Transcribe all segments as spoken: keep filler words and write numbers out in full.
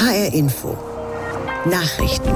H R Info Nachrichten.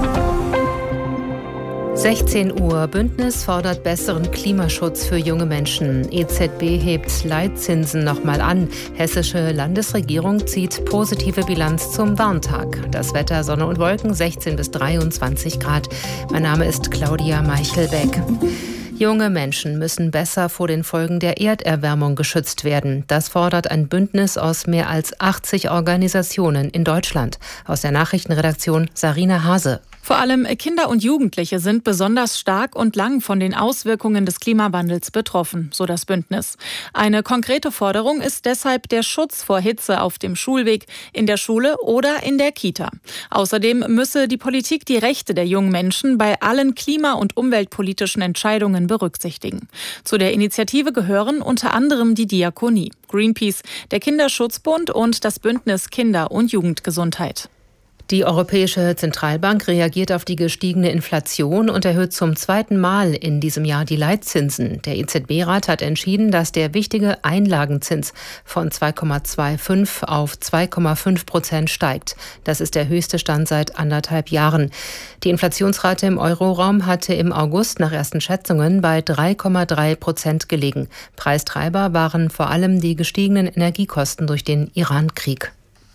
sechzehn Uhr. Bündnis fordert besseren Klimaschutz für junge Menschen. E Z B hebt Leitzinsen nochmal an. Hessische Landesregierung zieht positive Bilanz zum Warntag. Das Wetter Sonne und Wolken sechzehn bis dreiundzwanzig Grad. Mein Name ist Claudia Meichelbeck. Junge Menschen müssen besser vor den Folgen der Erderwärmung geschützt werden. Das fordert ein Bündnis aus mehr als achtzig Organisationen in Deutschland. Aus der Nachrichtenredaktion Sarina Hase. Vor allem Kinder und Jugendliche sind besonders stark und lang von den Auswirkungen des Klimawandels betroffen, so das Bündnis. Eine konkrete Forderung ist deshalb der Schutz vor Hitze auf dem Schulweg, in der Schule oder in der Kita. Außerdem müsse die Politik die Rechte der jungen Menschen bei allen klima- und umweltpolitischen Entscheidungen berücksichtigen. Zu der Initiative gehören unter anderem die Diakonie, Greenpeace, der Kinderschutzbund und das Bündnis Kinder- und Jugendgesundheit. Die Europäische Zentralbank reagiert auf die gestiegene Inflation und erhöht zum zweiten Mal in diesem Jahr die Leitzinsen. Der E Z B-Rat hat entschieden, dass der wichtige Einlagenzins von zwei Komma fünfundzwanzig auf zwei Komma fünf Prozent steigt. Das ist der höchste Stand seit anderthalb Jahren. Die Inflationsrate im Euroraum hatte im August nach ersten Schätzungen bei drei Komma drei Prozent gelegen. Preistreiber waren vor allem die gestiegenen Energiekosten durch den Iran-Krieg.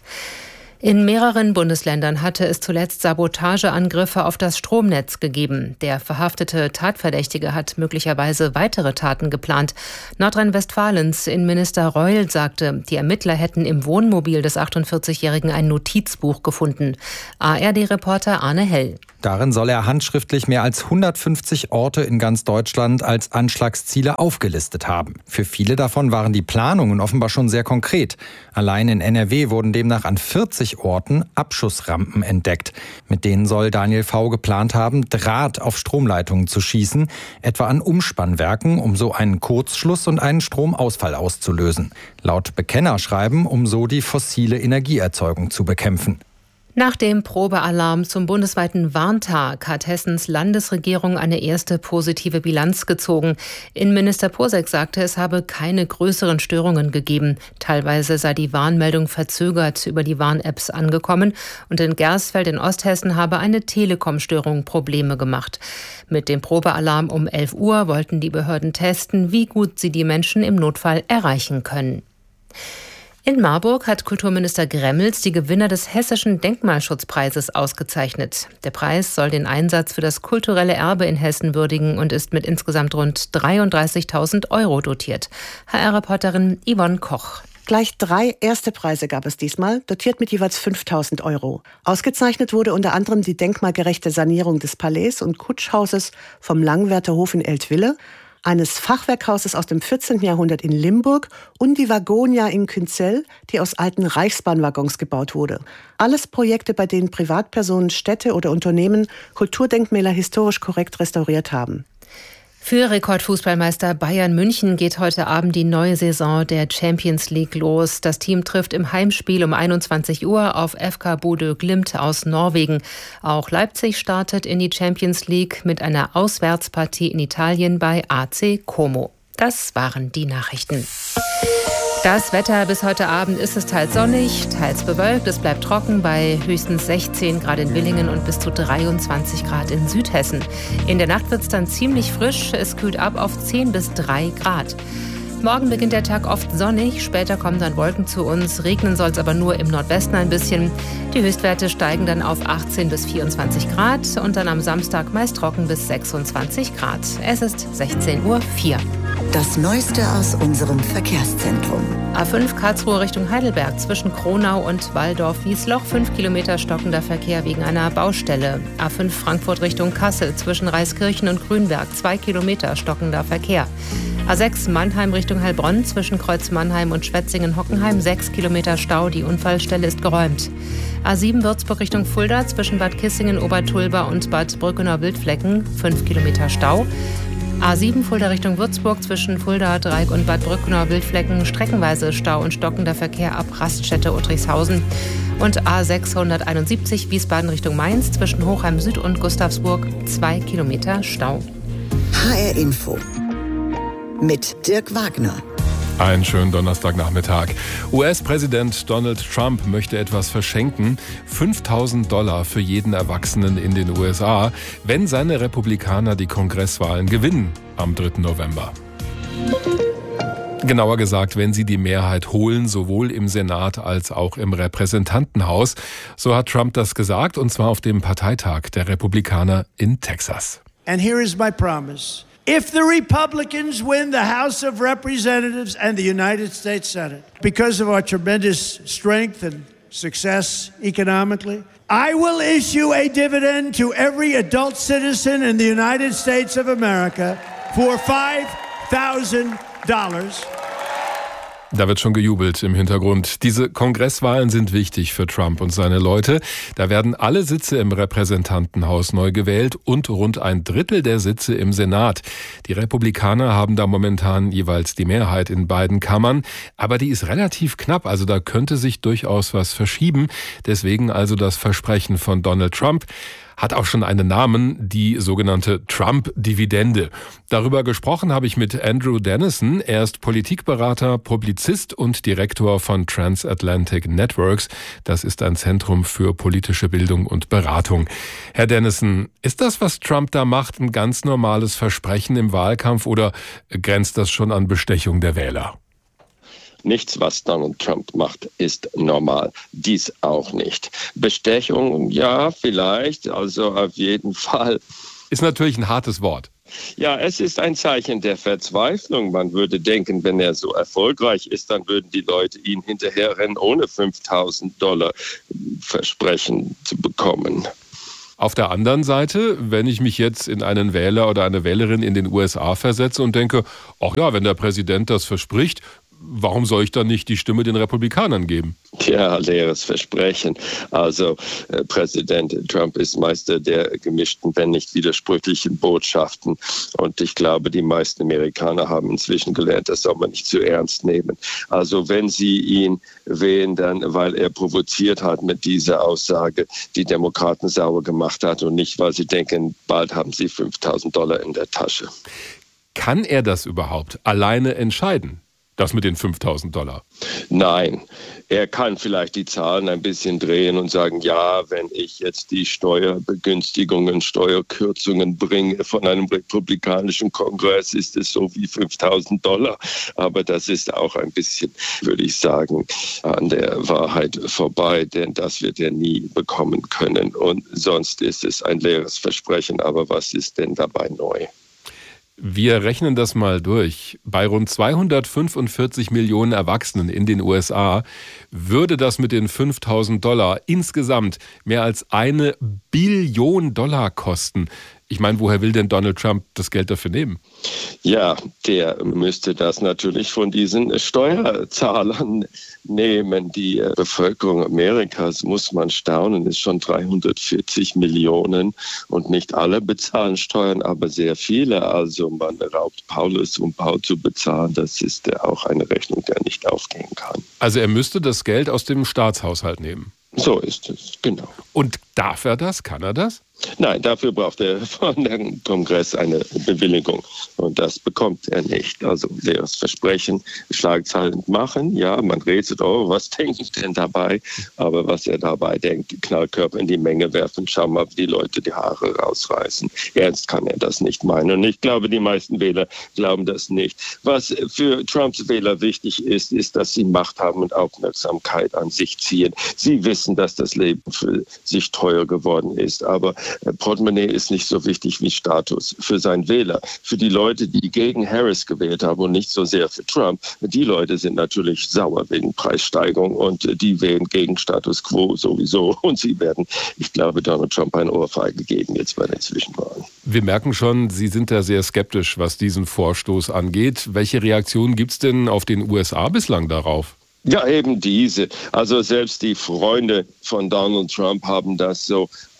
In mehreren Bundesländern hatte es zuletzt Sabotageangriffe auf das Stromnetz gegeben. Der verhaftete Tatverdächtige hat möglicherweise weitere Taten geplant. Nordrhein-Westfalens Innenminister Reul sagte, die Ermittler hätten im Wohnmobil des achtundvierzigjährigen ein Notizbuch gefunden. A R D-Reporter Arne Hell. Darin soll er handschriftlich mehr als hundertfünfzig Orte in ganz Deutschland als Anschlagsziele aufgelistet haben. Für viele davon waren die Planungen offenbar schon sehr konkret. Allein in N R W wurden demnach an vierzig Orten Abschussrampen entdeckt. Mit denen soll Daniel V. geplant haben, Draht auf Stromleitungen zu schießen, etwa an Umspannwerken, um so einen Kurzschluss und einen Stromausfall auszulösen. Laut Bekennerschreiben, um so die fossile Energieerzeugung zu bekämpfen. Nach dem Probealarm zum bundesweiten Warntag hat Hessens Landesregierung eine erste positive Bilanz gezogen. Innenminister Posek sagte, es habe keine größeren Störungen gegeben. Teilweise sei die Warnmeldung verzögert über die Warn-Apps angekommen und in Gersfeld in Osthessen habe eine Telekom-Störung Probleme gemacht. Mit dem Probealarm um elf Uhr wollten die Behörden testen, wie gut sie die Menschen im Notfall erreichen können. In Marburg hat Kulturminister Gremmels die Gewinner des Hessischen Denkmalschutzpreises ausgezeichnet. Der Preis soll den Einsatz für das kulturelle Erbe in Hessen würdigen und ist mit insgesamt rund dreiunddreißigtausend Euro dotiert. H R-Reporterin Yvonne Koch. Gleich drei erste Preise gab es diesmal, dotiert mit jeweils fünftausend Euro. Ausgezeichnet wurde unter anderem die denkmalgerechte Sanierung des Palais und Kutschhauses vom Langwärter Hof in Eltville, eines Fachwerkhauses aus dem vierzehnten Jahrhundert in Limburg und die Wagonia in Künzell, die aus alten Reichsbahnwaggons gebaut wurde. Alles Projekte, bei denen Privatpersonen, Städte oder Unternehmen Kulturdenkmäler historisch korrekt restauriert haben. Für Rekordfußballmeister Bayern München geht heute Abend die neue Saison der Champions League los. Das Team trifft im Heimspiel um einundzwanzig Uhr auf F K Bodø Glimt aus Norwegen. Auch Leipzig startet in die Champions League mit einer Auswärtspartie in Italien bei A C Como. Das waren die Nachrichten. Das Wetter bis heute Abend ist es teils sonnig, teils bewölkt. Es bleibt trocken bei höchstens sechzehn Grad in Willingen und bis zu dreiundzwanzig Grad in Südhessen. In der Nacht wird es dann ziemlich frisch. Es kühlt ab auf zehn bis drei Grad. Morgen beginnt der Tag oft sonnig, später kommen dann Wolken zu uns. Regnen soll es aber nur im Nordwesten ein bisschen. Die Höchstwerte steigen dann auf achtzehn bis vierundzwanzig Grad und dann am Samstag meist trocken bis sechsundzwanzig Grad. Es ist sechzehn Uhr vier. Das Neueste aus unserem Verkehrszentrum. A fünf Karlsruhe Richtung Heidelberg zwischen Kronau und Walldorf-Wiesloch. fünf Kilometer stockender Verkehr wegen einer Baustelle. A fünf Frankfurt Richtung Kassel zwischen Reiskirchen und Grünberg. zwei Kilometer stockender Verkehr. A sechs Mannheim Richtung Heilbronn zwischen Kreuz Mannheim und Schwetzingen-Hockenheim. sechs Kilometer Stau. Die Unfallstelle ist geräumt. A sieben Würzburg Richtung Fulda zwischen Bad Kissingen, Obertulba und Bad Brückenau-Wildflecken. fünf Kilometer Stau. A sieben Fulda Richtung Würzburg zwischen Fulda, Dreieck und Bad Brückenau-Wildflecken streckenweise Stau und stockender Verkehr ab Raststätte Uttrichshausen. Und A sechshunderteinundsiebzig Wiesbaden Richtung Mainz zwischen Hochheim Süd und Gustavsburg zwei Kilometer Stau. H R Info mit Dirk Wagner. Einen schönen Donnerstagnachmittag. U S-Präsident Donald Trump möchte etwas verschenken. fünftausend Dollar für jeden Erwachsenen in den U S A, wenn seine Republikaner die Kongresswahlen gewinnen am dritten November. Genauer gesagt, wenn sie die Mehrheit holen, sowohl im Senat als auch im Repräsentantenhaus. So hat Trump das gesagt, und zwar auf dem Parteitag der Republikaner in Texas. And here is my promise. If the Republicans win the House of Representatives and the United States Senate, because of our tremendous strength and success economically, I will issue a dividend to every adult citizen in the United States of America for five thousand dollars. Da wird schon gejubelt im Hintergrund. Diese Kongresswahlen sind wichtig für Trump und seine Leute. Da werden alle Sitze im Repräsentantenhaus neu gewählt und rund ein Drittel der Sitze im Senat. Die Republikaner haben da momentan jeweils die Mehrheit in beiden Kammern, aber die ist relativ knapp, also da könnte sich durchaus was verschieben. Deswegen also das Versprechen von Donald Trump. Hat auch schon einen Namen, die sogenannte Trump-Dividende. Darüber gesprochen habe ich mit Andrew Dennison. Er ist Politikberater, Publizist und Direktor von Transatlantic Networks. Das ist ein Zentrum für politische Bildung und Beratung. Herr Dennison, ist das, was Trump da macht, ein ganz normales Versprechen im Wahlkampf oder grenzt das schon an Bestechung der Wähler? Nichts, was Donald Trump macht, ist normal. Dies auch nicht. Bestechung, ja, vielleicht, also auf jeden Fall. Ist natürlich ein hartes Wort. Ja, es ist ein Zeichen der Verzweiflung. Man würde denken, wenn er so erfolgreich ist, dann würden die Leute ihn hinterherrennen, ohne fünftausend Dollar Versprechen zu bekommen. Auf der anderen Seite, wenn ich mich jetzt in einen Wähler oder eine Wählerin in den U S A versetze und denke, ach ja, wenn der Präsident das verspricht, warum soll ich dann nicht die Stimme den Republikanern geben? Ja, leeres Versprechen. Also äh, Präsident Trump ist Meister der gemischten, wenn nicht widersprüchlichen Botschaften. Und ich glaube, die meisten Amerikaner haben inzwischen gelernt, das soll man nicht zu ernst nehmen. Also wenn sie ihn wählen, dann weil er provoziert hat mit dieser Aussage, die Demokraten sauer gemacht hat und nicht, weil sie denken, bald haben sie fünftausend Dollar in der Tasche. Kann er das überhaupt alleine entscheiden? Das mit den fünftausend Dollar? Nein, er kann vielleicht die Zahlen ein bisschen drehen und sagen, ja, wenn ich jetzt die Steuerbegünstigungen, Steuerkürzungen bringe von einem republikanischen Kongress, ist es so wie fünftausend Dollar. Aber das ist auch ein bisschen, würde ich sagen, an der Wahrheit vorbei, denn das wird er nie bekommen können. Und sonst ist es ein leeres Versprechen. Aber was ist denn dabei neu? Wir rechnen das mal durch. Bei rund zweihundertfünfundvierzig Millionen Erwachsenen in den U S A würde das mit den fünftausend Dollar insgesamt mehr als eine Billion Dollar kosten. Ich meine, woher will denn Donald Trump das Geld dafür nehmen? Ja, der müsste das natürlich von diesen Steuerzahlern nehmen. Die Bevölkerung Amerikas, muss man staunen, ist schon dreihundertvierzig Millionen und nicht alle bezahlen Steuern, aber sehr viele. Also man raubt Paulus, um Paul zu bezahlen. Das ist auch eine Rechnung, der nicht aufgehen kann. Also er müsste das Geld aus dem Staatshaushalt nehmen? So ist es, genau. Und darf er das? Kann er das? Nein, dafür braucht er von dem Kongress eine Bewilligung und das bekommt er nicht. Also leeres Versprechen, Schlagzeilen machen, ja, man rätselt, oh, was denke ich denn dabei? Aber was er dabei denkt, Knallkörper in die Menge werfen, schau mal, wie die Leute die Haare rausreißen. Ernst kann er das nicht meinen und ich glaube, die meisten Wähler glauben das nicht. Was für Trumps Wähler wichtig ist, ist, dass sie Macht haben und Aufmerksamkeit an sich ziehen. Sie wissen, dass das Leben für sich teuer geworden ist, aber Portemonnaie ist nicht so wichtig wie Status für seinen Wähler. Für die Leute, die gegen Harris gewählt haben und nicht so sehr für Trump, die Leute sind natürlich sauer wegen Preissteigerung und die wählen gegen Status Quo sowieso. Und sie werden, ich glaube, Donald Trump eine Ohrfeige geben jetzt bei den Zwischenwahlen. Wir merken schon, Sie sind da sehr skeptisch, was diesen Vorstoß angeht. Welche Reaktionen gibt es denn auf den U S A bislang darauf? Ja, eben diese. Also selbst die Freunde von Donald Trump haben das so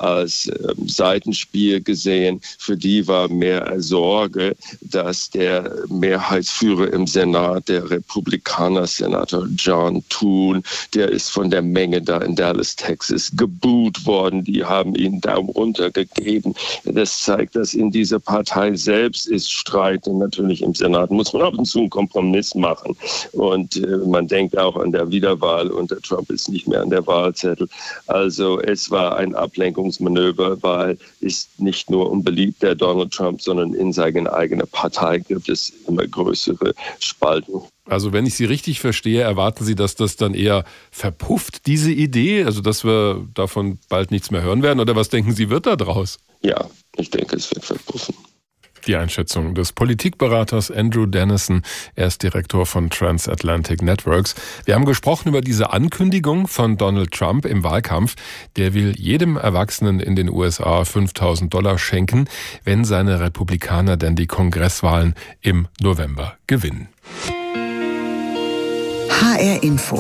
als äh, Seitenspiel gesehen. Für die war mehr Sorge, dass der Mehrheitsführer im Senat, der Republikaner, Senator John Thune, der ist von der Menge da in Dallas, Texas, geboot worden. Die haben ihn Daumen runter gegeben. Das zeigt, dass in dieser Partei selbst ist Streit. Und natürlich im Senat muss man ab und zu einen Kompromiss machen. Und äh, man denkt auch an der Wiederwahl und der Trump ist nicht mehr an der Wahlzettel. Also es war ein Ablenkungsmanöver, weil ist nicht nur unbeliebt der Donald Trump, sondern in seiner eigenen Partei gibt es immer größere Spalten. Also wenn ich Sie richtig verstehe, erwarten Sie, dass das dann eher verpufft, diese Idee? Also dass wir davon bald nichts mehr hören werden? Oder was denken Sie, wird da draus? Ja, ich denke, es wird verpuffen. Die Einschätzung des Politikberaters Andrew Dennison. Er ist Direktor von Transatlantic Networks. Wir haben gesprochen über diese Ankündigung von Donald Trump im Wahlkampf. Der will jedem Erwachsenen in den U S A fünftausend Dollar schenken, wenn seine Republikaner denn die Kongresswahlen im November gewinnen. H R Info.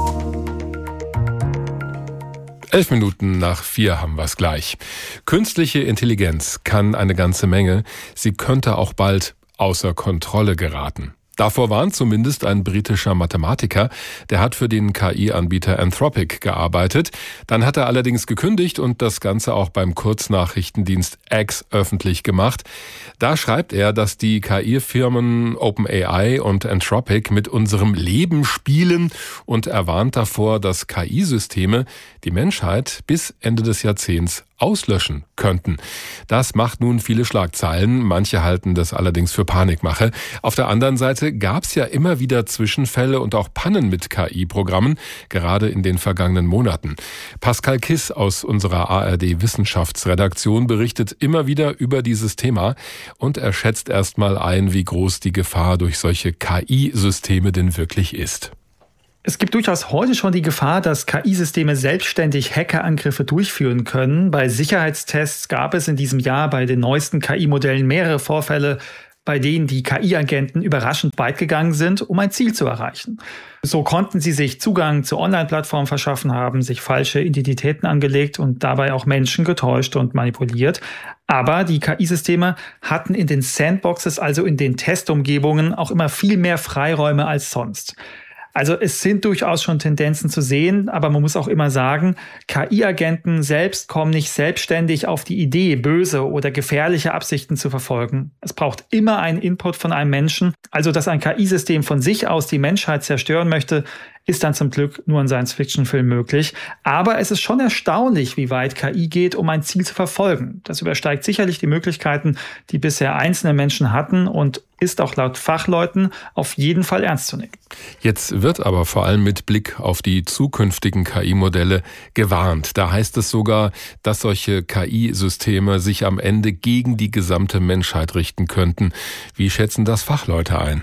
Elf Minuten nach vier haben wir es gleich. Künstliche Intelligenz kann eine ganze Menge. Sie könnte auch bald außer Kontrolle geraten. Davor warnt zumindest ein britischer Mathematiker, der hat für den K I-Anbieter Anthropic gearbeitet. Dann hat er allerdings gekündigt und das Ganze auch beim Kurznachrichtendienst X öffentlich gemacht. Da schreibt er, dass die K I-Firmen OpenAI und Anthropic mit unserem Leben spielen und er warnt davor, dass K I-Systeme die Menschheit bis Ende des Jahrzehnts auslöschen könnten. Das macht nun viele Schlagzeilen. Manche halten das allerdings für Panikmache. Auf der anderen Seite gab es ja immer wieder Zwischenfälle und auch Pannen mit K I-Programmen, gerade in den vergangenen Monaten. Pascal Kiss aus unserer A R D-Wissenschaftsredaktion berichtet immer wieder über dieses Thema und er schätzt erstmal ein, wie groß die Gefahr durch solche K I-Systeme denn wirklich ist. Es gibt durchaus heute schon die Gefahr, dass K I-Systeme selbstständig Hackerangriffe durchführen können. Bei Sicherheitstests gab es in diesem Jahr bei den neuesten K I-Modellen mehrere Vorfälle, bei denen die K I-Agenten überraschend weit gegangen sind, um ein Ziel zu erreichen. So konnten sie sich Zugang zu Online-Plattformen verschaffen haben, sich falsche Identitäten angelegt und dabei auch Menschen getäuscht und manipuliert. Aber die K I-Systeme hatten in den Sandboxes, also in den Testumgebungen, auch immer viel mehr Freiräume als sonst. Also es sind durchaus schon Tendenzen zu sehen, aber man muss auch immer sagen, K I-Agenten selbst kommen nicht selbstständig auf die Idee, böse oder gefährliche Absichten zu verfolgen. Es braucht immer einen Input von einem Menschen. Also dass ein K I-System von sich aus die Menschheit zerstören möchte, ist dann zum Glück nur in Science-Fiction-Filmen möglich. Aber es ist schon erstaunlich, wie weit K I geht, um ein Ziel zu verfolgen. Das übersteigt sicherlich die Möglichkeiten, die bisher einzelne Menschen hatten und ist auch laut Fachleuten auf jeden Fall ernst zu nehmen. Jetzt wird aber vor allem mit Blick auf die zukünftigen K I-Modelle gewarnt. Da heißt es sogar, dass solche K I-Systeme sich am Ende gegen die gesamte Menschheit richten könnten. Wie schätzen das Fachleute ein?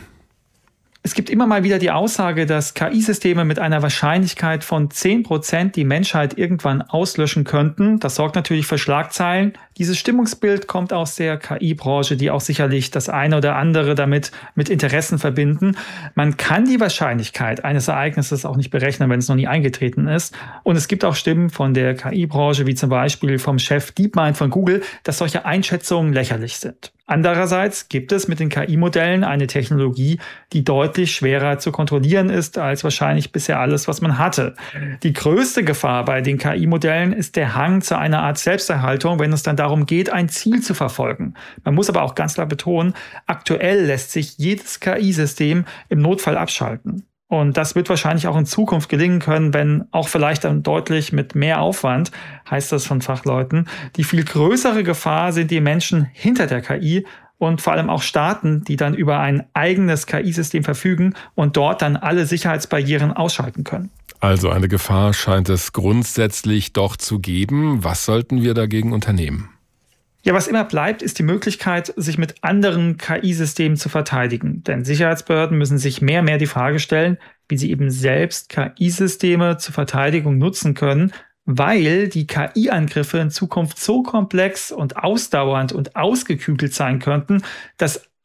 Es gibt immer mal wieder die Aussage, dass K I-Systeme mit einer Wahrscheinlichkeit von zehn Prozent die Menschheit irgendwann auslöschen könnten. Das sorgt natürlich für Schlagzeilen. Dieses Stimmungsbild kommt aus der K I-Branche, die auch sicherlich das eine oder andere damit mit Interessen verbinden. Man kann die Wahrscheinlichkeit eines Ereignisses auch nicht berechnen, wenn es noch nie eingetreten ist. Und es gibt auch Stimmen von der K I-Branche, wie zum Beispiel vom Chef DeepMind von Google, dass solche Einschätzungen lächerlich sind. Andererseits gibt es mit den K I-Modellen eine Technologie, die deutlich schwerer zu kontrollieren ist als wahrscheinlich bisher alles, was man hatte. Die größte Gefahr bei den K I-Modellen ist der Hang zu einer Art Selbsterhaltung, wenn es dann darum geht, ein Ziel zu verfolgen. Man muss aber auch ganz klar betonen, aktuell lässt sich jedes K I-System im Notfall abschalten. Und das wird wahrscheinlich auch in Zukunft gelingen können, wenn auch vielleicht dann deutlich mit mehr Aufwand, heißt das von Fachleuten. Die viel größere Gefahr sind die Menschen hinter der K I und vor allem auch Staaten, die dann über ein eigenes K I-System verfügen und dort dann alle Sicherheitsbarrieren ausschalten können. Also eine Gefahr scheint es grundsätzlich doch zu geben. Was sollten wir dagegen unternehmen? Ja, was immer bleibt, ist die Möglichkeit, sich mit anderen K I-Systemen zu verteidigen. Denn Sicherheitsbehörden müssen sich mehr und mehr die Frage stellen, wie sie eben selbst K I-Systeme zur Verteidigung nutzen können, weil die K I-Angriffe in Zukunft so komplex und ausdauernd und ausgeklügelt sein könnten, dass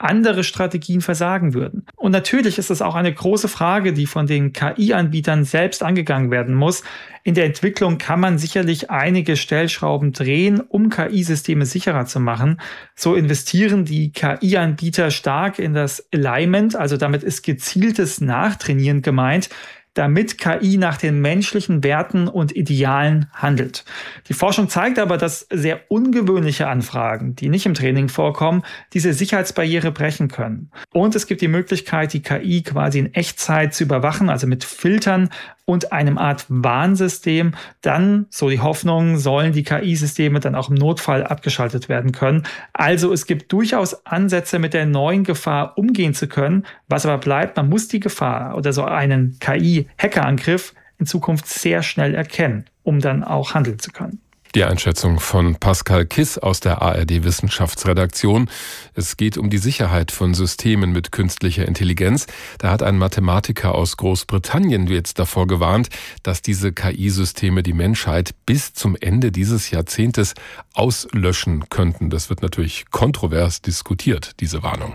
andere Strategien versagen würden. Und natürlich ist es auch eine große Frage, die von den K I-Anbietern selbst angegangen werden muss. In der Entwicklung kann man sicherlich einige Stellschrauben drehen, um K I-Systeme sicherer zu machen. So investieren die K I-Anbieter stark in das Alignment, also damit ist gezieltes Nachtrainieren gemeint, damit K I nach den menschlichen Werten und Idealen handelt. Die Forschung zeigt aber, dass sehr ungewöhnliche Anfragen, die nicht im Training vorkommen, diese Sicherheitsbarriere brechen können. Und es gibt die Möglichkeit, die K I quasi in Echtzeit zu überwachen, also mit Filtern und einem Art Warnsystem. Dann, so die Hoffnung, sollen die K I-Systeme dann auch im Notfall abgeschaltet werden können. Also es gibt durchaus Ansätze, mit der neuen Gefahr umgehen zu können. Was aber bleibt, man muss die Gefahr oder so einen K I-Hackerangriff in Zukunft sehr schnell erkennen, um dann auch handeln zu können. Die Einschätzung von Pascal Kiss aus der A R D-Wissenschaftsredaktion. Es geht um die Sicherheit von Systemen mit künstlicher Intelligenz. Da hat ein Mathematiker aus Großbritannien jetzt davor gewarnt, dass diese K I-Systeme die Menschheit bis zum Ende dieses Jahrzehntes auslöschen könnten. Das wird natürlich kontrovers diskutiert, diese Warnung.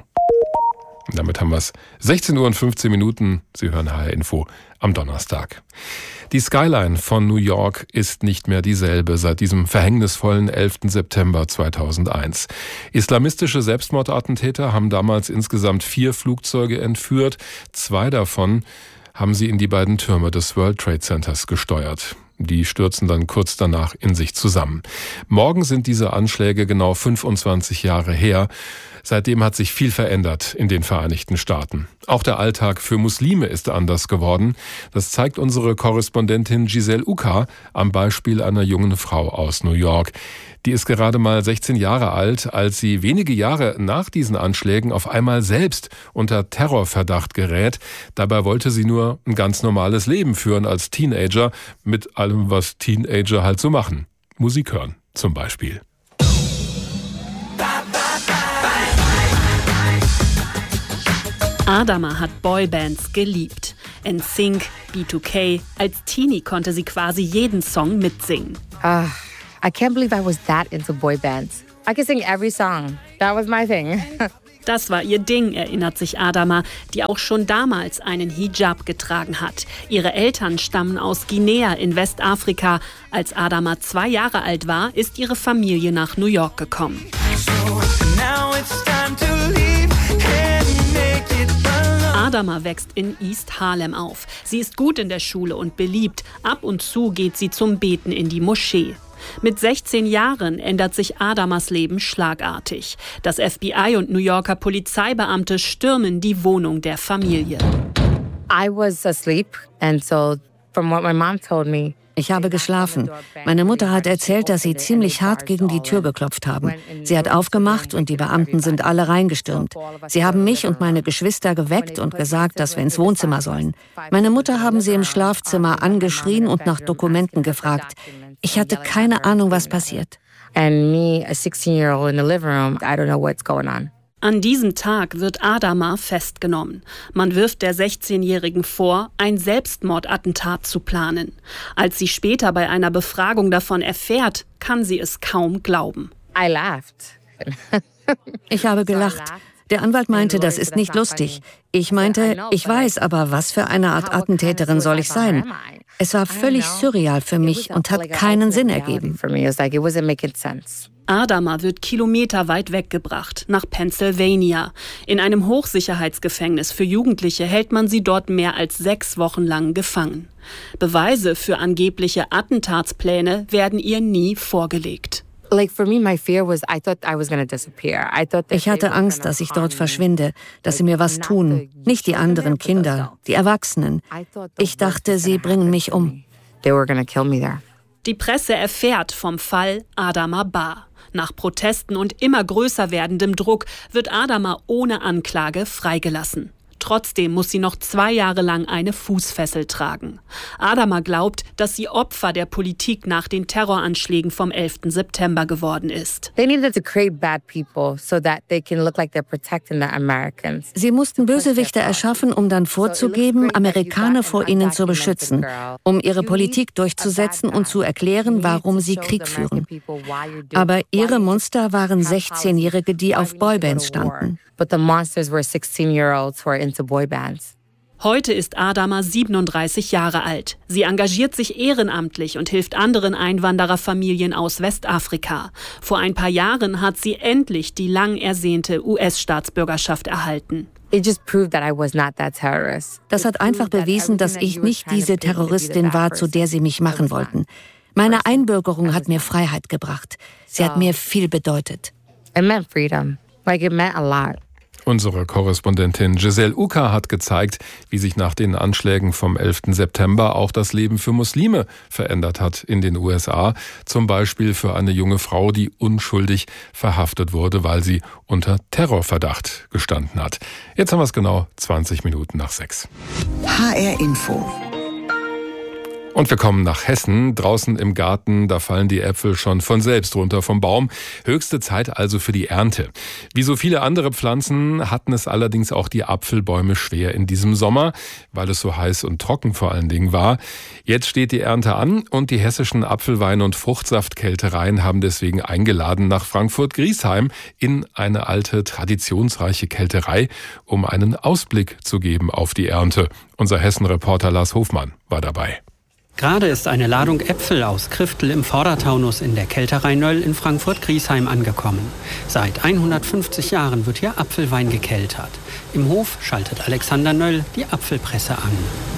Und damit haben wir es. sechzehn Uhr und fünfzehn Minuten. Sie hören H R Info am Donnerstag. Die Skyline von New York ist nicht mehr dieselbe seit diesem verhängnisvollen elften September zweitausendeins. Islamistische Selbstmordattentäter haben damals insgesamt vier Flugzeuge entführt. Zwei davon haben sie in die beiden Türme des World Trade Centers gesteuert. Die stürzen dann kurz danach in sich zusammen. Morgen sind diese Anschläge genau fünfundzwanzig Jahre her. Seitdem hat sich viel verändert in den Vereinigten Staaten. Auch der Alltag für Muslime ist anders geworden. Das zeigt unsere Korrespondentin Giselle Uka am Beispiel einer jungen Frau aus New York. Die ist gerade mal sechzehn Jahre alt, als sie wenige Jahre nach diesen Anschlägen auf einmal selbst unter Terrorverdacht gerät. Dabei wollte sie nur ein ganz normales Leben führen als Teenager, mit allem, was Teenager halt so machen. Musik hören zum Beispiel. Adama hat Boybands geliebt. N Sync, B zwei K. Als Teenie konnte sie quasi jeden Song mitsingen. Uh, I can't believe I was that into boybands. I could sing every song. That was my thing. Das war ihr Ding, erinnert sich Adama, die auch schon damals einen Hijab getragen hat. Ihre Eltern stammen aus Guinea in Westafrika. Als Adama zwei Jahre alt war, ist ihre Familie nach New York gekommen. Adama wächst in East Harlem auf. Sie ist gut in der Schule und beliebt. Ab und zu geht sie zum Beten in die Moschee. Mit sechzehn Jahren ändert sich Adamas Leben schlagartig. Das F B I und New Yorker Polizeibeamte stürmen die Wohnung der Familie. I was asleep and so from what my mom told me. Ich habe geschlafen. Meine Mutter hat erzählt, dass sie ziemlich hart gegen die Tür geklopft haben. Sie hat aufgemacht und die Beamten sind alle reingestürmt. Sie haben mich und meine Geschwister geweckt und gesagt, dass wir ins Wohnzimmer sollen. Meine Mutter haben sie im Schlafzimmer angeschrien und nach Dokumenten gefragt. Ich hatte keine Ahnung, was passiert. And me, a sixteen-year-old in the living room, I don't know what's going on. An diesem Tag wird Adama festgenommen. Man wirft der sechzehnjährigen vor, ein Selbstmordattentat zu planen. Als sie später bei einer Befragung davon erfährt, kann sie es kaum glauben. I laughed. Ich habe gelacht. Der Anwalt meinte, das ist nicht lustig. Ich meinte, ich weiß, aber was für eine Art Attentäterin soll ich sein? Es war völlig surreal für mich und hat keinen Sinn ergeben. Adama wird kilometerweit weggebracht, nach Pennsylvania. In einem Hochsicherheitsgefängnis für Jugendliche hält man sie dort mehr als sechs Wochen lang gefangen. Beweise für angebliche Attentatspläne werden ihr nie vorgelegt. Ich hatte Angst, dass ich dort verschwinde, dass sie mir was tun. Nicht die anderen Kinder, die Erwachsenen. Ich dachte, sie bringen mich um. Die Presse erfährt vom Fall Adama Ba. Nach Protesten und immer größer werdendem Druck wird Adama ohne Anklage freigelassen. Trotzdem muss sie noch zwei Jahre lang eine Fußfessel tragen. Adama glaubt, dass sie Opfer der Politik nach den Terroranschlägen vom elften September geworden ist. Sie mussten Bösewichte erschaffen, um dann vorzugeben, Amerikaner vor ihnen zu beschützen, um ihre Politik durchzusetzen und zu erklären, warum sie Krieg führen. Aber ihre Monster waren sechzehnjährige, die auf Boybands standen. Heute ist Adama siebenunddreißig Jahre alt. Sie engagiert sich ehrenamtlich und hilft anderen Einwandererfamilien aus Westafrika. Vor ein paar Jahren hat sie endlich die lang ersehnte U S-Staatsbürgerschaft erhalten. Das hat einfach bewiesen, dass ich nicht diese Terroristin war, zu der sie mich machen wollten. Meine Einbürgerung hat mir Freiheit gebracht. Sie hat mir viel bedeutet. It meant freedom. Like it meant a lot. Unsere Korrespondentin Giselle Uka hat gezeigt, wie sich nach den Anschlägen vom elften September auch das Leben für Muslime verändert hat in den U S A. Zum Beispiel für eine junge Frau, die unschuldig verhaftet wurde, weil sie unter Terrorverdacht gestanden hat. Jetzt haben wir es genau zwanzig Minuten nach sechs. H R Info. Und wir kommen nach Hessen. Draußen im Garten, da fallen die Äpfel schon von selbst runter vom Baum. Höchste Zeit also für die Ernte. Wie so viele andere Pflanzen hatten es allerdings auch die Apfelbäume schwer in diesem Sommer, weil es so heiß und trocken vor allen Dingen war. Jetzt steht die Ernte an und die hessischen Apfelwein- und Fruchtsaftkältereien haben deswegen eingeladen nach Frankfurt-Griesheim in eine alte, traditionsreiche Kälterei, um einen Ausblick zu geben auf die Ernte. Unser Hessen-Reporter Lars Hofmann war dabei. Gerade ist eine Ladung Äpfel aus Kriftel im Vordertaunus in der Kälterei Nöll in Frankfurt-Griesheim angekommen. Seit hundertfünfzig Jahren wird hier Apfelwein gekeltert. Im Hof schaltet Alexander Nöll die Apfelpresse an.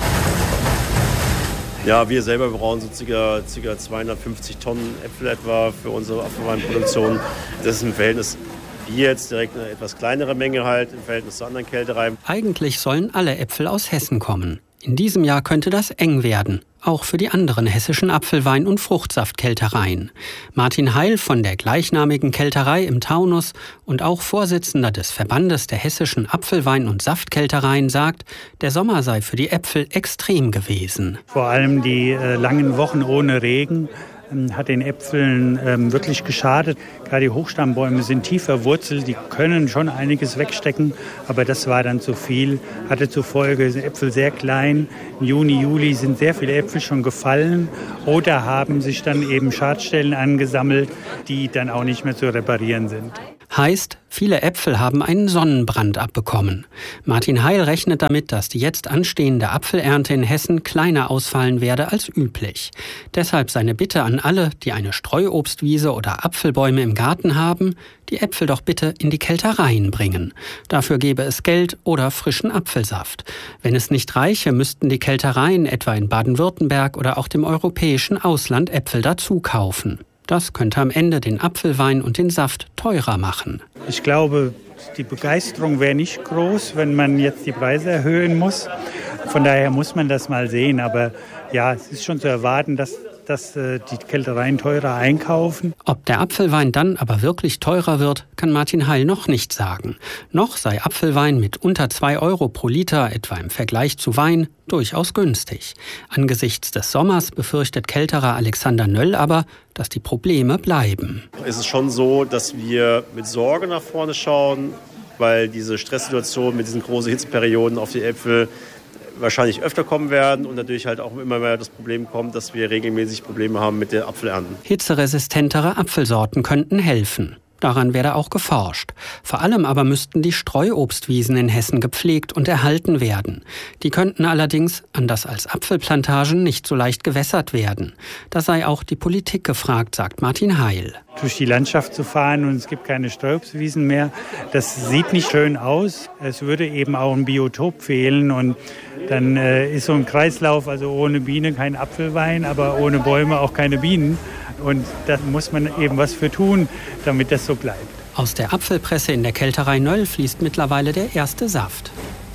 Ja, wir selber brauchen so circa, circa zweihundertfünfzig Tonnen Äpfel etwa für unsere Apfelweinproduktion. Das ist im Verhältnis hier jetzt direkt eine etwas kleinere Menge halt im Verhältnis zu anderen Kältereien. Eigentlich sollen alle Äpfel aus Hessen kommen. In diesem Jahr könnte das eng werden, auch für die anderen hessischen Apfelwein- und Fruchtsaftkältereien. Martin Heil von der gleichnamigen Kälterei im Taunus und auch Vorsitzender des Verbandes der hessischen Apfelwein- und Saftkältereien sagt, der Sommer sei für die Äpfel extrem gewesen. Vor allem die äh, langen Wochen ohne Regen hat den Äpfeln ähm, wirklich geschadet. Gerade die Hochstammbäume sind tief verwurzelt, die können schon einiges wegstecken, aber das war dann zu viel. Hatte zur Folge, sind Äpfel sehr klein. Im Juni, Juli sind sehr viele Äpfel schon gefallen oder haben sich dann eben Schadstellen angesammelt, die dann auch nicht mehr zu reparieren sind. Heißt, viele Äpfel haben einen Sonnenbrand abbekommen. Martin Heil rechnet damit, dass die jetzt anstehende Apfelernte in Hessen kleiner ausfallen werde als üblich. Deshalb seine Bitte an alle, die eine Streuobstwiese oder Apfelbäume im Garten haben, die Äpfel doch bitte in die Kältereien bringen. Dafür gäbe es Geld oder frischen Apfelsaft. Wenn es nicht reiche, müssten die Kältereien etwa in Baden-Württemberg oder auch dem europäischen Ausland Äpfel dazu kaufen. Das könnte am Ende den Apfelwein und den Saft teurer machen. Ich glaube, die Begeisterung wäre nicht groß, wenn man jetzt die Preise erhöhen muss. Von daher muss man das mal sehen. Aber ja, es ist schon zu erwarten, dass, dass äh, die Kältereien teurer einkaufen. Ob der Apfelwein dann aber wirklich teurer wird, kann Martin Heil noch nicht sagen. Noch sei Apfelwein mit unter zwei Euro pro Liter, etwa im Vergleich zu Wein, durchaus günstig. Angesichts des Sommers befürchtet Kälterer Alexander Nöll aber, dass die Probleme bleiben. Es ist schon so, dass wir mit Sorge nach vorne schauen, weil diese Stresssituation mit diesen großen Hitzeperioden auf die Äpfel wahrscheinlich öfter kommen werden und natürlich halt auch immer mehr das Problem kommt, dass wir regelmäßig Probleme haben mit der Apfelernten. Hitzeresistentere Apfelsorten könnten helfen. Daran werde auch geforscht. Vor allem aber müssten die Streuobstwiesen in Hessen gepflegt und erhalten werden. Die könnten allerdings, anders als Apfelplantagen, nicht so leicht gewässert werden. Da sei auch die Politik gefragt, sagt Martin Heil. Durch die Landschaft zu fahren und es gibt keine Streuobstwiesen mehr, das sieht nicht schön aus. Es würde eben auch ein Biotop fehlen und dann äh, ist so ein Kreislauf, also ohne Biene kein Apfelwein, aber ohne Bäume auch keine Bienen. Und da muss man eben was für tun, damit das so bleibt. Aus der Apfelpresse in der Kälterei Nöll fließt mittlerweile der erste Saft.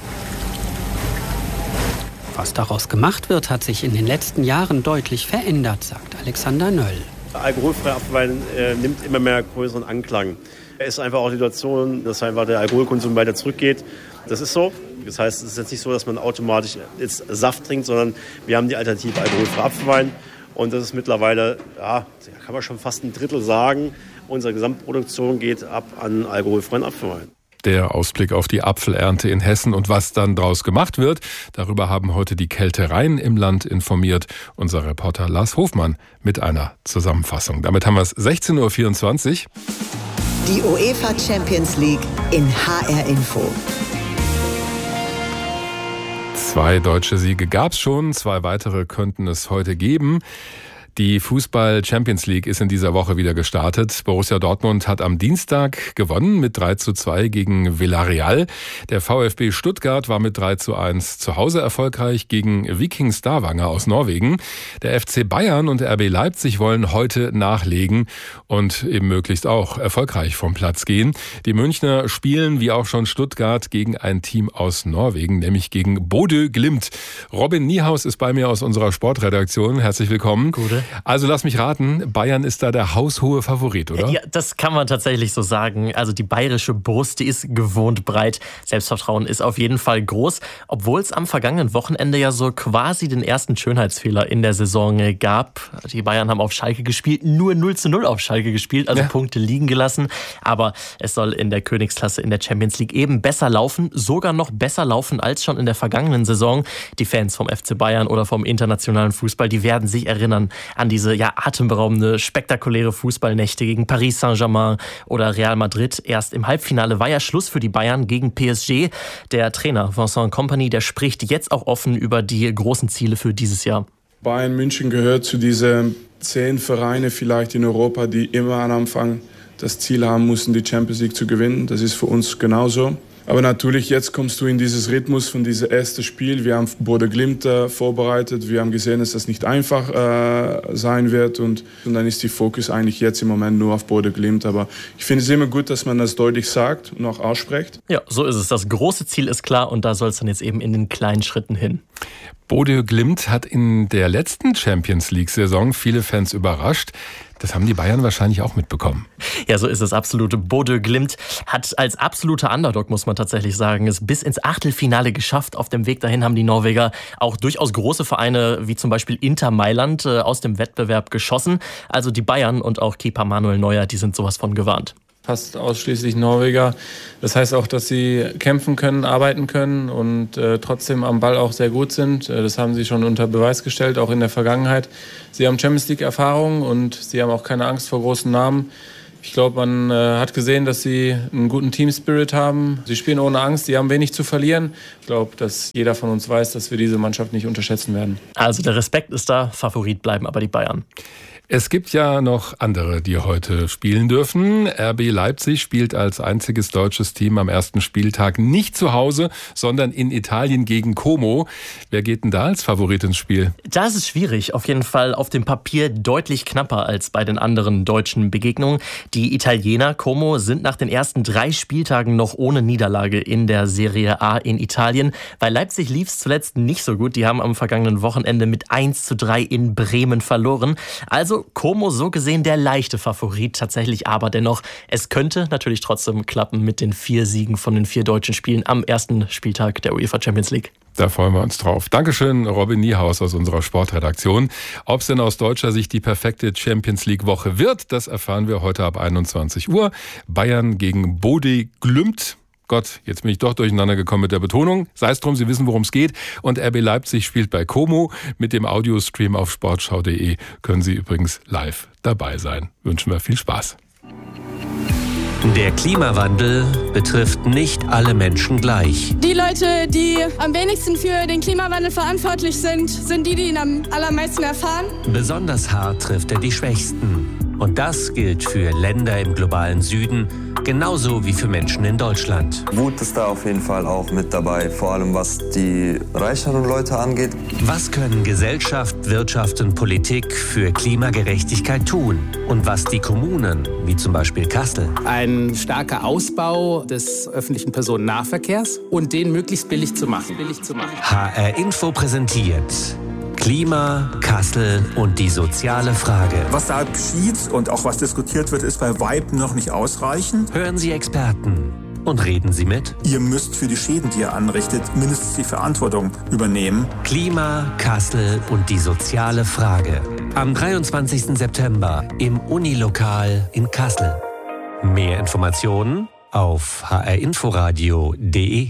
Was daraus gemacht wird, hat sich in den letzten Jahren deutlich verändert, sagt Alexander Nöll. Der alkoholfreie Apfelwein äh, nimmt immer mehr größeren Anklang. Es ist einfach auch die Situation, dass einfach der Alkoholkonsum weiter zurückgeht. Das ist so. Das heißt, es ist jetzt nicht so, dass man automatisch jetzt Saft trinkt, sondern wir haben die Alternative alkoholfreier Apfelwein. Und das ist mittlerweile, ja, kann man schon fast ein Drittel sagen, unsere Gesamtproduktion geht ab an alkoholfreien Apfelwein. Der Ausblick auf die Apfelernte in Hessen und was dann draus gemacht wird. Darüber haben heute die Kältereien im Land informiert. Unser Reporter Lars Hofmann mit einer Zusammenfassung. Damit haben wir es sechzehn Uhr vierundzwanzig. Die UEFA Champions League in H R Info. Zwei deutsche Siege gab es schon, zwei weitere könnten es heute geben. Die Fußball-Champions League ist in dieser Woche wieder gestartet. Borussia Dortmund hat am Dienstag gewonnen mit drei zu zwei gegen Villarreal. Der VfB Stuttgart war mit drei zu eins zu Hause erfolgreich gegen Viking Stavanger aus Norwegen. Der F C Bayern und R B Leipzig wollen heute nachlegen und eben möglichst auch erfolgreich vom Platz gehen. Die Münchner spielen wie auch schon Stuttgart gegen ein Team aus Norwegen, nämlich gegen Bodø Glimt. Robin Niehaus ist bei mir aus unserer Sportredaktion. Herzlich willkommen. Gute. Also lass mich raten, Bayern ist da der haushohe Favorit, oder? Ja, das kann man tatsächlich so sagen. Also die bayerische Brust, die ist gewohnt breit. Selbstvertrauen ist auf jeden Fall groß, obwohl es am vergangenen Wochenende ja so quasi den ersten Schönheitsfehler in der Saison gab. Die Bayern haben auf Schalke gespielt, nur null zu null auf Schalke gespielt, also ja. Punkte liegen gelassen. Aber es soll in der Königsklasse in der Champions League eben besser laufen, sogar noch besser laufen als schon in der vergangenen Saison. Die Fans vom F C Bayern oder vom internationalen Fußball, die werden sich erinnern an diese ja atemberaubende, spektakuläre Fußballnächte gegen Paris Saint-Germain oder Real Madrid. Erst im Halbfinale war ja Schluss für die Bayern gegen P S G. Der Trainer Vincent Kompany, der spricht jetzt auch offen über die großen Ziele für dieses Jahr. Bayern München gehört zu diesen zehn Vereine vielleicht in Europa, die immer am Anfang das Ziel haben mussten, die Champions League zu gewinnen. Das ist für uns genauso. Aber natürlich, jetzt kommst du in dieses Rhythmus von diesem ersten Spiel. Wir haben Bodø Glimt äh, vorbereitet. Wir haben gesehen, dass das nicht einfach äh, sein wird. Und, und dann ist die Fokus eigentlich jetzt im Moment nur auf Bodø Glimt. Aber ich finde es immer gut, dass man das deutlich sagt und auch ausspricht. Ja, so ist es. Das große Ziel ist klar und da soll es dann jetzt eben in den kleinen Schritten hin. Bodø Glimt hat in der letzten Champions League-Saison viele Fans überrascht. Das haben die Bayern wahrscheinlich auch mitbekommen. Ja, so ist es absolut. Bodø Glimt hat als absoluter Underdog, muss man tatsächlich sagen, es bis ins Achtelfinale geschafft. Auf dem Weg dahin haben die Norweger auch durchaus große Vereine, wie zum Beispiel Inter Mailand, aus dem Wettbewerb geschossen. Also die Bayern und auch Keeper Manuel Neuer, die sind sowas von gewarnt. Fast ausschließlich Norweger. Das heißt auch, dass sie kämpfen können, arbeiten können und äh, trotzdem am Ball auch sehr gut sind. Äh, das haben sie schon unter Beweis gestellt, auch in der Vergangenheit. Sie haben Champions League-Erfahrung und sie haben auch keine Angst vor großen Namen. Ich glaube, man äh, hat gesehen, dass sie einen guten Team-Spirit haben. Sie spielen ohne Angst, sie haben wenig zu verlieren. Ich glaube, dass jeder von uns weiß, dass wir diese Mannschaft nicht unterschätzen werden. Also der Respekt ist da, Favorit bleiben aber die Bayern. Es gibt ja noch andere, die heute spielen dürfen. R B Leipzig spielt als einziges deutsches Team am ersten Spieltag nicht zu Hause, sondern in Italien gegen Como. Wer geht denn da als Favorit ins Spiel? Da ist es schwierig. Auf jeden Fall auf dem Papier deutlich knapper als bei den anderen deutschen Begegnungen. Die Italiener Como sind nach den ersten drei Spieltagen noch ohne Niederlage in der Serie A in Italien. Bei Leipzig lief es zuletzt nicht so gut. Die haben am vergangenen Wochenende mit eins zu drei in Bremen verloren. Also Como so gesehen der leichte Favorit tatsächlich, aber dennoch, es könnte natürlich trotzdem klappen mit den vier Siegen von den vier deutschen Spielen am ersten Spieltag der UEFA Champions League. Da freuen wir uns drauf. Dankeschön, Robin Niehaus aus unserer Sportredaktion. Ob es denn aus deutscher Sicht die perfekte Champions League-Woche wird, das erfahren wir heute ab einundzwanzig Uhr. Bayern gegen Bodø Glimt. Gott, jetzt bin ich doch durcheinander gekommen mit der Betonung. Sei es drum, Sie wissen, worum es geht. Und R B Leipzig spielt bei Como. Mit dem Audiostream auf sportschau punkt de können Sie übrigens live dabei sein. Wünschen wir viel Spaß. Der Klimawandel betrifft nicht alle Menschen gleich. Die Leute, die am wenigsten für den Klimawandel verantwortlich sind, sind die, die ihn am allermeisten erfahren. Besonders hart trifft er die Schwächsten. Und das gilt für Länder im globalen Süden, genauso wie für Menschen in Deutschland. Wut ist da auf jeden Fall auch mit dabei, vor allem was die reicheren Leute angeht. Was können Gesellschaft, Wirtschaft und Politik für Klimagerechtigkeit tun? Und was die Kommunen, wie zum Beispiel Kassel? Ein starker Ausbau des öffentlichen Personennahverkehrs und den möglichst billig zu machen. Billig zu machen. H R Info präsentiert Klima, Kassel und die soziale Frage. Was da geschieht und auch was diskutiert wird, ist bei weitem noch nicht ausreichend. Hören Sie Experten. und reden Sie mit? Ihr müsst für die Schäden, die ihr anrichtet, mindestens die Verantwortung übernehmen. Klima, Kassel und die soziale Frage. Am dreiundzwanzigsten September im Unilokal in Kassel. Mehr Informationen auf h r inforadio punkt d e.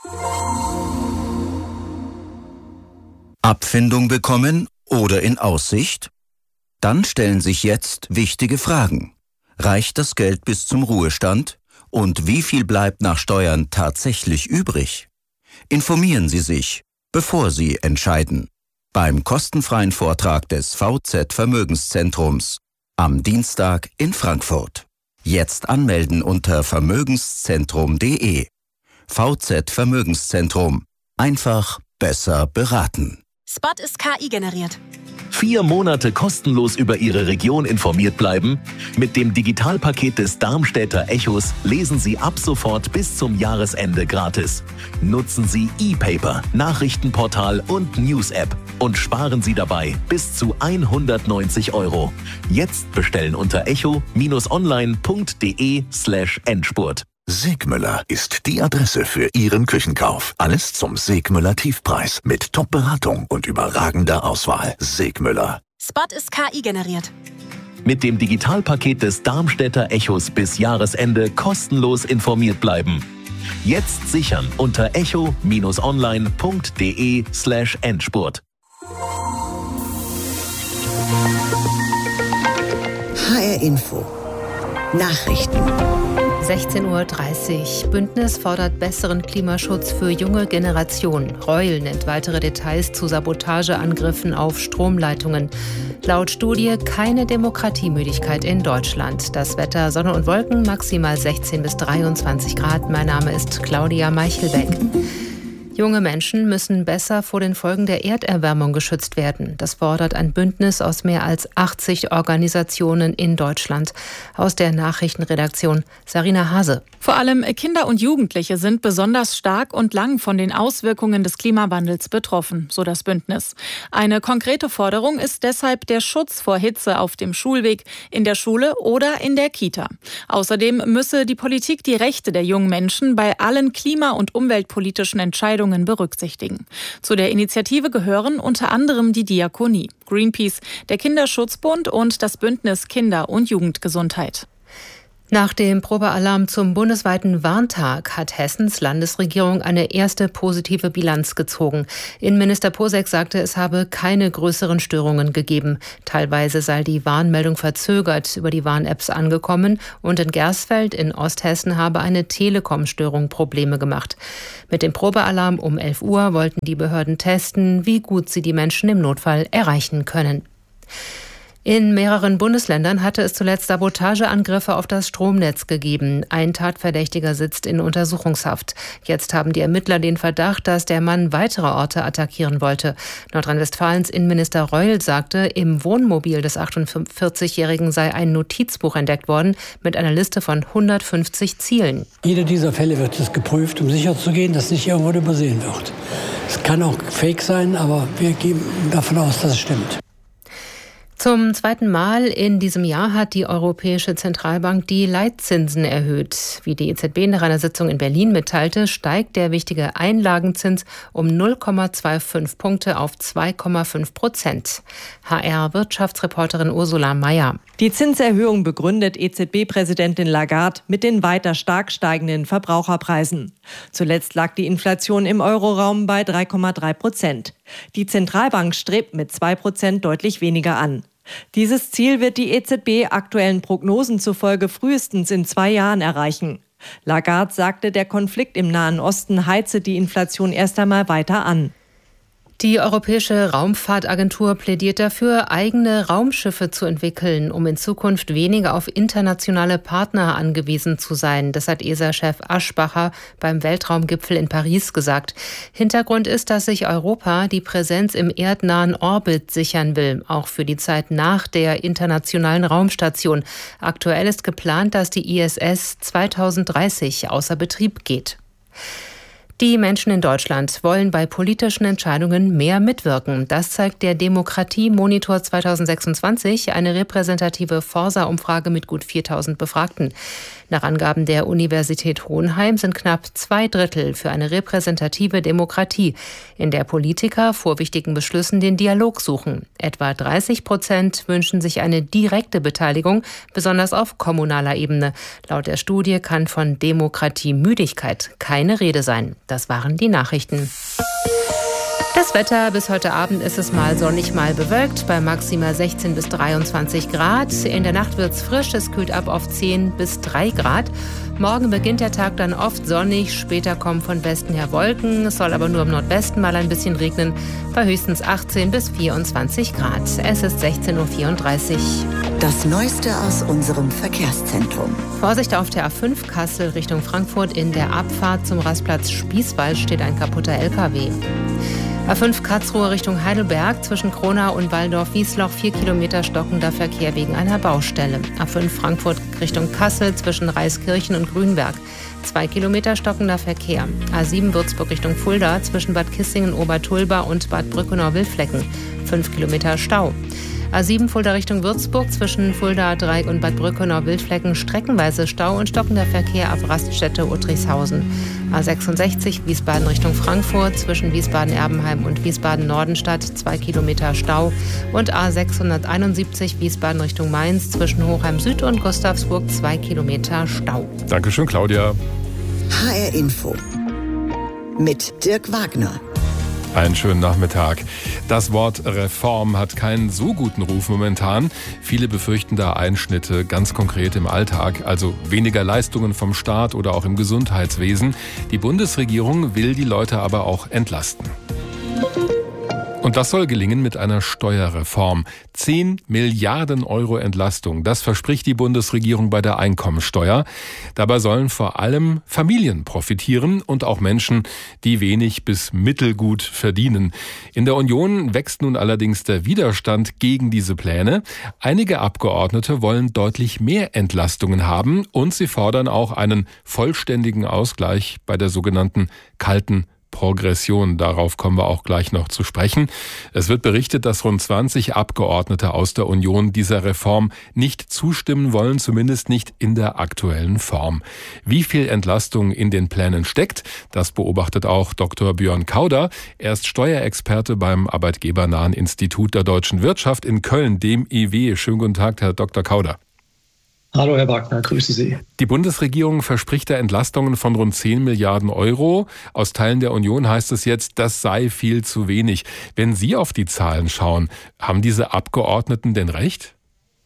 Abfindung bekommen oder in Aussicht? Dann stellen sich jetzt wichtige Fragen. Reicht das Geld bis zum Ruhestand? Und wie viel bleibt nach Steuern tatsächlich übrig? Informieren Sie sich, bevor Sie entscheiden. Beim kostenfreien Vortrag des V Z Vermögenszentrums am Dienstag in Frankfurt. Jetzt anmelden unter vermögenszentrum punkt d e. V Z Vermögenszentrum. Einfach besser beraten. Spot ist K I generiert. Vier Monate kostenlos über Ihre Region informiert bleiben? Mit dem Digitalpaket des Darmstädter Echos lesen Sie ab sofort bis zum Jahresende gratis. Nutzen Sie E-Paper, Nachrichtenportal und News-App und sparen Sie dabei bis zu hundertneunzig Euro. Jetzt bestellen unter echo online punkt d e slash Endspurt. Segmüller ist die Adresse für Ihren Küchenkauf. Alles zum Segmüller Tiefpreis mit Top-Beratung und überragender Auswahl. Segmüller. Spot ist K I generiert. Mit dem Digitalpaket des Darmstädter Echos bis Jahresende kostenlos informiert bleiben. Jetzt sichern unter echo online punkt d e slash Endspurt. H R Info. Nachrichten. sechzehn Uhr dreißig. Bündnis fordert besseren Klimaschutz für junge Generationen. Reul nennt weitere Details zu Sabotageangriffen auf Stromleitungen. Laut Studie keine Demokratiemüdigkeit in Deutschland. Das Wetter Sonne und Wolken, maximal sechzehn bis dreiundzwanzig Grad. Mein Name ist Claudia Meichelbeck. Junge Menschen müssen besser vor den Folgen der Erderwärmung geschützt werden. Das fordert ein Bündnis aus mehr als achtzig Organisationen in Deutschland. Aus der Nachrichtenredaktion Sarina Hase. Vor allem Kinder und Jugendliche sind besonders stark und lang von den Auswirkungen des Klimawandels betroffen, so das Bündnis. Eine konkrete Forderung ist deshalb der Schutz vor Hitze auf dem Schulweg, in der Schule oder in der Kita. Außerdem müsse die Politik die Rechte der jungen Menschen bei allen klima- und umweltpolitischen Entscheidungen berücksichtigen. Zu der Initiative gehören unter anderem die Diakonie, Greenpeace, der Kinderschutzbund und das Bündnis Kinder- und Jugendgesundheit. Nach dem Probealarm zum bundesweiten Warntag hat Hessens Landesregierung eine erste positive Bilanz gezogen. Innenminister Posek sagte, es habe keine größeren Störungen gegeben. Teilweise sei die Warnmeldung verzögert über die Warn-Apps angekommen und in Gersfeld in Osthessen habe eine Telekom-Störung Probleme gemacht. Mit dem Probealarm um elf Uhr wollten die Behörden testen, wie gut sie die Menschen im Notfall erreichen können. In mehreren Bundesländern hatte es zuletzt Sabotageangriffe auf das Stromnetz gegeben. Ein Tatverdächtiger sitzt in Untersuchungshaft. Jetzt haben die Ermittler den Verdacht, dass der Mann weitere Orte attackieren wollte. Nordrhein-Westfalens Innenminister Reul sagte, im Wohnmobil des achtundvierzigjährigen sei ein Notizbuch entdeckt worden mit einer Liste von hundertfünfzig Zielen. Jeder dieser Fälle wird jetzt geprüft, um sicherzugehen, dass nicht irgendwo übersehen wird. Es kann auch fake sein, aber wir gehen davon aus, dass es stimmt. Zum zweiten Mal in diesem Jahr hat die Europäische Zentralbank die Leitzinsen erhöht. Wie die E Z B nach einer Sitzung in Berlin mitteilte, steigt der wichtige Einlagenzins um null Komma fünfundzwanzig Punkte auf zwei Komma fünf Prozent. H R-Wirtschaftsreporterin Ursula Mayer. Die Zinserhöhung begründet E Z B-Präsidentin Lagarde mit den weiter stark steigenden Verbraucherpreisen. Zuletzt lag die Inflation im Euroraum bei drei Komma drei Prozent. Die Zentralbank strebt mit zwei Prozent deutlich weniger an. Dieses Ziel wird die E Z B aktuellen Prognosen zufolge frühestens in zwei Jahren erreichen. Lagarde sagte, der Konflikt im Nahen Osten heize die Inflation erst einmal weiter an. Die Europäische Raumfahrtagentur plädiert dafür, eigene Raumschiffe zu entwickeln, um in Zukunft weniger auf internationale Partner angewiesen zu sein. Das hat E S A-Chef Aschbacher beim Weltraumgipfel in Paris gesagt. Hintergrund ist, dass sich Europa die Präsenz im erdnahen Orbit sichern will, auch für die Zeit nach der internationalen Raumstation. Aktuell ist geplant, dass die I S S zweitausenddreißig außer Betrieb geht. Die Menschen in Deutschland wollen bei politischen Entscheidungen mehr mitwirken. Das zeigt der Demokratie-Monitor zweitausendsechsundzwanzig, eine repräsentative Forsa-Umfrage mit gut viertausend Befragten. Nach Angaben der Universität Hohenheim sind knapp zwei Drittel für eine repräsentative Demokratie, in der Politiker vor wichtigen Beschlüssen den Dialog suchen. Etwa dreißig Prozent wünschen sich eine direkte Beteiligung, besonders auf kommunaler Ebene. Laut der Studie kann von Demokratiemüdigkeit keine Rede sein. Das waren die Nachrichten. Das Wetter: bis heute Abend ist es mal sonnig, mal bewölkt, bei maximal sechzehn bis dreiundzwanzig Grad. In der Nacht wird es frisch, es kühlt ab auf zehn bis drei Grad. Morgen beginnt der Tag dann oft sonnig, später kommen von Westen her Wolken. Es soll aber nur im Nordwesten mal ein bisschen regnen, bei höchstens achtzehn bis vierundzwanzig Grad. Es ist sechzehn Uhr vierunddreißig. Das Neueste aus unserem Verkehrszentrum. Vorsicht auf der A fünf Kassel Richtung Frankfurt. In der Abfahrt zum Rastplatz Spießwald steht ein kaputter L K W. A fünf Karlsruhe Richtung Heidelberg, zwischen Kronau und Walldorf-Wiesloch, vier Kilometer stockender Verkehr wegen einer Baustelle. A fünf Frankfurt Richtung Kassel, zwischen Reiskirchen und Grünberg, zwei Kilometer stockender Verkehr. A sieben Würzburg Richtung Fulda, zwischen Bad Kissingen, Obertulba und Bad Brückenau-Wildflecken, fünf Kilometer Stau. A sieben Fulda Richtung Würzburg, zwischen Fulda Dreieck und Bad Brückenau-Wildflecken streckenweise Stau und stockender Verkehr ab Raststätte Uttrichshausen. A sechsundsechzig Wiesbaden Richtung Frankfurt, zwischen Wiesbaden-Erbenheim und Wiesbaden-Nordenstadt, zwei Kilometer Stau. Und A sechshunderteinundsiebzig Wiesbaden Richtung Mainz, zwischen Hochheim Süd und Gustavsburg, zwei Kilometer Stau. Dankeschön, Claudia. H R Info mit Dirk Wagner. Einen schönen Nachmittag. Das Wort Reform hat keinen so guten Ruf momentan. Viele befürchten da Einschnitte, ganz konkret im Alltag, also weniger Leistungen vom Staat oder auch im Gesundheitswesen. Die Bundesregierung will die Leute aber auch entlasten. Und das soll gelingen mit einer Steuerreform. zehn Milliarden Euro Entlastung, das verspricht die Bundesregierung bei der Einkommensteuer. Dabei sollen vor allem Familien profitieren und auch Menschen, die wenig bis mittelgut verdienen. In der Union wächst nun allerdings der Widerstand gegen diese Pläne. Einige Abgeordnete wollen deutlich mehr Entlastungen haben und sie fordern auch einen vollständigen Ausgleich bei der sogenannten kalten Progression. Darauf kommen wir auch gleich noch zu sprechen. Es wird berichtet, dass rund zwanzig Abgeordnete aus der Union dieser Reform nicht zustimmen wollen, zumindest nicht in der aktuellen Form. Wie viel Entlastung in den Plänen steckt, das beobachtet auch Doktor Björn Kauder. Er ist Steuerexperte beim Arbeitgebernahen Institut der Deutschen Wirtschaft in Köln, dem I W. Schönen guten Tag, Herr Doktor Kauder. Hallo Herr Wagner, grüße Sie. Die Bundesregierung verspricht da Entlastungen von rund zehn Milliarden Euro. Aus Teilen der Union heißt es jetzt, das sei viel zu wenig. Wenn Sie auf die Zahlen schauen, haben diese Abgeordneten denn recht?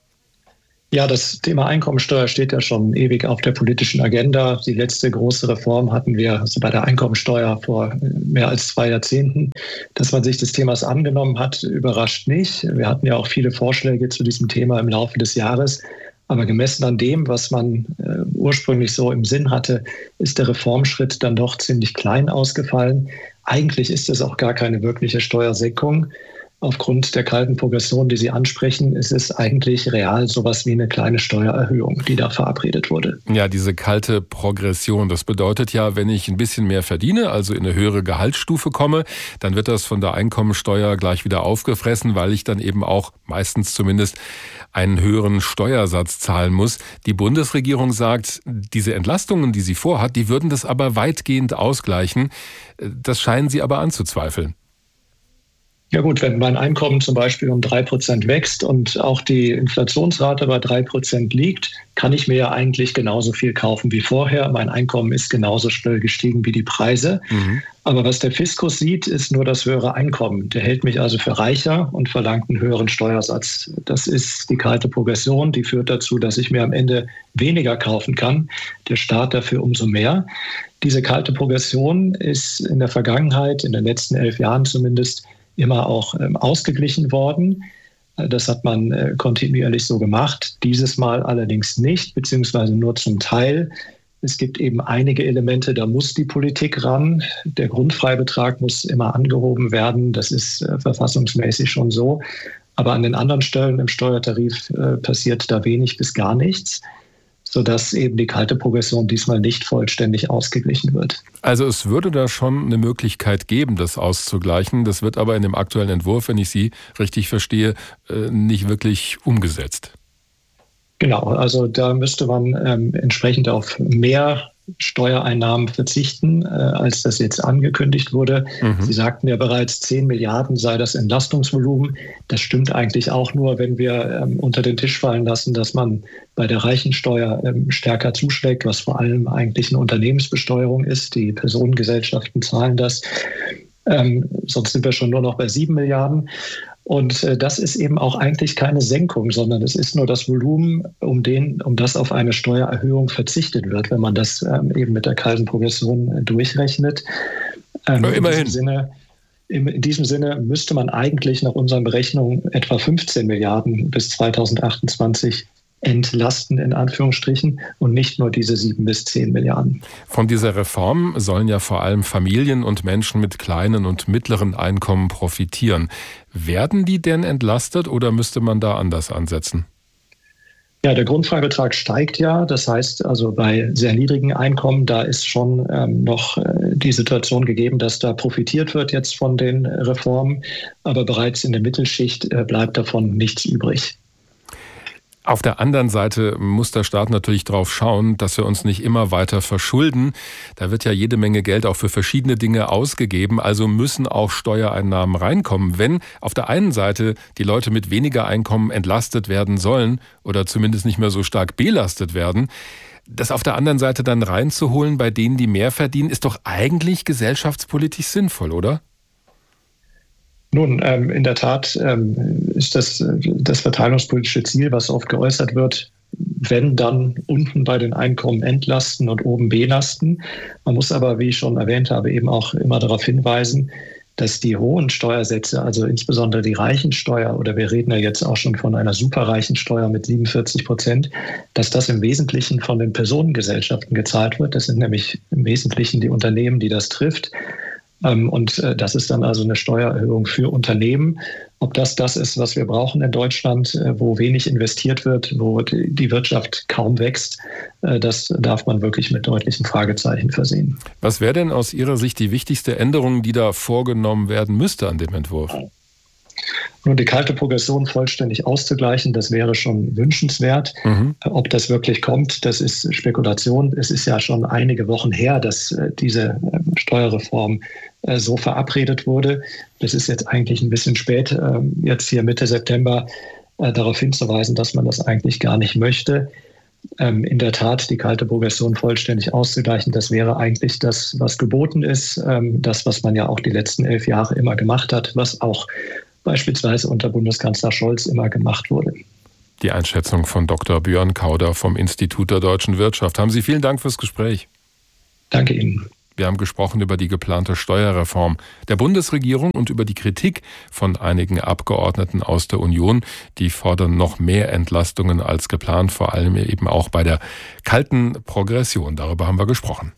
Ja, das Thema Einkommensteuer steht ja schon ewig auf der politischen Agenda. Die letzte große Reform hatten wir also bei der Einkommensteuer vor mehr als zwei Jahrzehnten. Dass man sich des Themas angenommen hat, überrascht nicht. Wir hatten ja auch viele Vorschläge zu diesem Thema im Laufe des Jahres. Aber gemessen an dem, was man äh, ursprünglich so im Sinn hatte, ist der Reformschritt dann doch ziemlich klein ausgefallen. Eigentlich ist es auch gar keine wirkliche Steuersenkung. Aufgrund der kalten Progression, die Sie ansprechen, ist es eigentlich real sowas wie eine kleine Steuererhöhung, die da verabredet wurde. Ja, diese kalte Progression, das bedeutet ja, wenn ich ein bisschen mehr verdiene, also in eine höhere Gehaltsstufe komme, dann wird das von der Einkommensteuer gleich wieder aufgefressen, weil ich dann eben auch meistens zumindest einen höheren Steuersatz zahlen muss. Die Bundesregierung sagt, diese Entlastungen, die sie vorhat, die würden das aber weitgehend ausgleichen. Das scheinen Sie aber anzuzweifeln. Ja gut, wenn mein Einkommen zum Beispiel um drei Prozent wächst und auch die Inflationsrate bei drei Prozent liegt, kann ich mir ja eigentlich genauso viel kaufen wie vorher. Mein Einkommen ist genauso schnell gestiegen wie die Preise. Mhm. Aber was der Fiskus sieht, ist nur das höhere Einkommen. Der hält mich also für reicher und verlangt einen höheren Steuersatz. Das ist die kalte Progression, die führt dazu, dass ich mir am Ende weniger kaufen kann, der Staat dafür umso mehr. Diese kalte Progression ist in der Vergangenheit, in den letzten elf Jahren zumindest, immer auch ähm, ausgeglichen worden. Das hat man äh, kontinuierlich so gemacht. Dieses Mal allerdings nicht, beziehungsweise nur zum Teil. Es gibt eben einige Elemente, da muss die Politik ran. Der Grundfreibetrag muss immer angehoben werden. Das ist äh, verfassungsmäßig schon so. Aber an den anderen Stellen im Steuertarif äh, passiert da wenig bis gar nichts, sodass eben die kalte Progression diesmal nicht vollständig ausgeglichen wird. Also es würde da schon eine Möglichkeit geben, das auszugleichen. Das wird aber in dem aktuellen Entwurf, wenn ich Sie richtig verstehe, nicht wirklich umgesetzt. Genau, also da müsste man ähm, entsprechend auf mehr Steuereinnahmen verzichten, äh, als das jetzt angekündigt wurde. Mhm. Sie sagten ja bereits, zehn Milliarden sei das Entlastungsvolumen. Das stimmt eigentlich auch nur, wenn wir ähm, unter den Tisch fallen lassen, dass man bei der Reichensteuer ähm, stärker zuschlägt, was vor allem eigentlich eine Unternehmensbesteuerung ist. Die Personengesellschaften zahlen das. Ähm, sonst sind wir schon nur noch bei sieben Milliarden. Und äh, das ist eben auch eigentlich keine Senkung, sondern es ist nur das Volumen, um, den, um das auf eine Steuererhöhung verzichtet wird, wenn man das ähm, eben mit der kalten Progression äh, durchrechnet. Ähm, Immerhin. In diesem Sinne, in, in diesem Sinne müsste man eigentlich nach unseren Berechnungen etwa fünfzehn Milliarden bis zweitausendachtundzwanzig entlasten, in Anführungsstrichen, und nicht nur diese sieben bis zehn Milliarden. Von dieser Reform sollen ja vor allem Familien und Menschen mit kleinen und mittleren Einkommen profitieren. Werden die denn entlastet oder müsste man da anders ansetzen? Ja, der Grundfreibetrag steigt ja. Das heißt also bei sehr niedrigen Einkommen, da ist schon ähm, noch äh, die Situation gegeben, dass da profitiert wird jetzt von den Reformen. Aber bereits in der Mittelschicht äh, bleibt davon nichts übrig. Auf der anderen Seite muss der Staat natürlich darauf schauen, dass wir uns nicht immer weiter verschulden. Da wird ja jede Menge Geld auch für verschiedene Dinge ausgegeben. Also müssen auch Steuereinnahmen reinkommen. Wenn auf der einen Seite die Leute mit weniger Einkommen entlastet werden sollen oder zumindest nicht mehr so stark belastet werden, das auf der anderen Seite dann reinzuholen bei denen, die mehr verdienen, ist doch eigentlich gesellschaftspolitisch sinnvoll, oder? Nun, ähm, in der Tat ähm, ist das das verteilungspolitische Ziel, was oft geäußert wird, wenn dann unten bei den Einkommen entlasten und oben belasten. Man muss aber, wie ich schon erwähnt habe, eben auch immer darauf hinweisen, dass die hohen Steuersätze, also insbesondere die Reichensteuer, oder wir reden ja jetzt auch schon von einer Superreichensteuer mit siebenundvierzig Prozent, dass das im Wesentlichen von den Personengesellschaften gezahlt wird. Das sind nämlich im Wesentlichen die Unternehmen, die das trifft. Und das ist dann also eine Steuererhöhung für Unternehmen. Ob das das ist, was wir brauchen in Deutschland, wo wenig investiert wird, wo die Wirtschaft kaum wächst, das darf man wirklich mit deutlichen Fragezeichen versehen. Was wäre denn aus Ihrer Sicht die wichtigste Änderung, die da vorgenommen werden müsste an dem Entwurf? Nur die kalte Progression vollständig auszugleichen, das wäre schon wünschenswert. Mhm. Ob das wirklich kommt, das ist Spekulation. Es ist ja schon einige Wochen her, dass diese Steuerreform so verabredet wurde. Das ist jetzt eigentlich ein bisschen spät, jetzt hier Mitte September darauf hinzuweisen, dass man das eigentlich gar nicht möchte. In der Tat, die kalte Progression vollständig auszugleichen, das wäre eigentlich das, was geboten ist. Das, was man ja auch die letzten elf Jahre immer gemacht hat, was auch beispielsweise unter Bundeskanzler Scholz immer gemacht wurde. Die Einschätzung von Doktor Björn Kauder vom Institut der Deutschen Wirtschaft. Haben Sie vielen Dank fürs Gespräch. Danke Ihnen. Wir haben gesprochen über die geplante Steuerreform der Bundesregierung und über die Kritik von einigen Abgeordneten aus der Union. Die fordern noch mehr Entlastungen als geplant, vor allem eben auch bei der kalten Progression. Darüber haben wir gesprochen.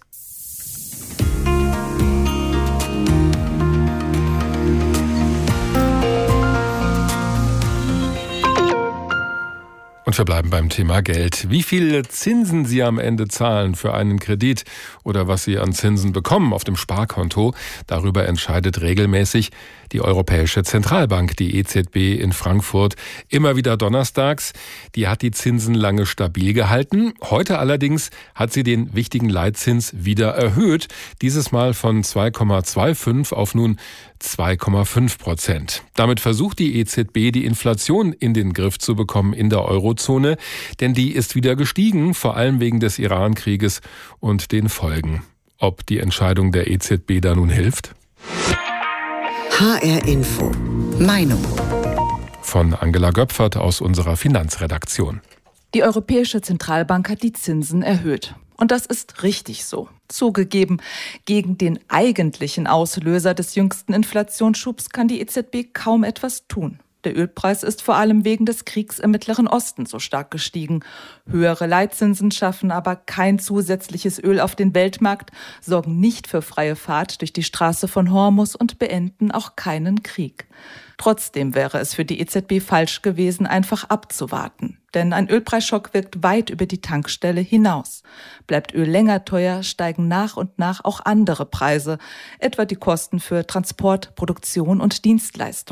Und wir bleiben beim Thema Geld. Wie viele Zinsen Sie am Ende zahlen für einen Kredit oder was Sie an Zinsen bekommen auf dem Sparkonto, darüber entscheidet regelmäßig die Europäische Zentralbank, die E Z B in Frankfurt, immer wieder donnerstags. Die hat die Zinsen lange stabil gehalten. Heute allerdings hat sie den wichtigen Leitzins wieder erhöht, dieses Mal von zwei Komma fünfundzwanzig auf nun zwei Komma fünf Prozent. Damit versucht die E Z B, die Inflation in den Griff zu bekommen in der Eurozone, denn die ist wieder gestiegen, vor allem wegen des Iran-Krieges und den Folgen. Ob die Entscheidung der E Z B da nun hilft? H R Info. Meinung. Von Angela Göpfert aus unserer Finanzredaktion. Die Europäische Zentralbank hat die Zinsen erhöht. Und das ist richtig so. Zugegeben, gegen den eigentlichen Auslöser des jüngsten Inflationsschubs kann die E Z B kaum etwas tun. Der Ölpreis ist vor allem wegen des Kriegs im Mittleren Osten so stark gestiegen. Höhere Leitzinsen schaffen aber kein zusätzliches Öl auf den Weltmarkt, sorgen nicht für freie Fahrt durch die Straße von Hormuz und beenden auch keinen Krieg. Trotzdem wäre es für die E Z B falsch gewesen, einfach abzuwarten. Denn ein Ölpreisschock wirkt weit über die Tankstelle hinaus. Bleibt Öl länger teuer, steigen nach und nach auch andere Preise, etwa die Kosten für Transport, Produktion und Dienstleistungen.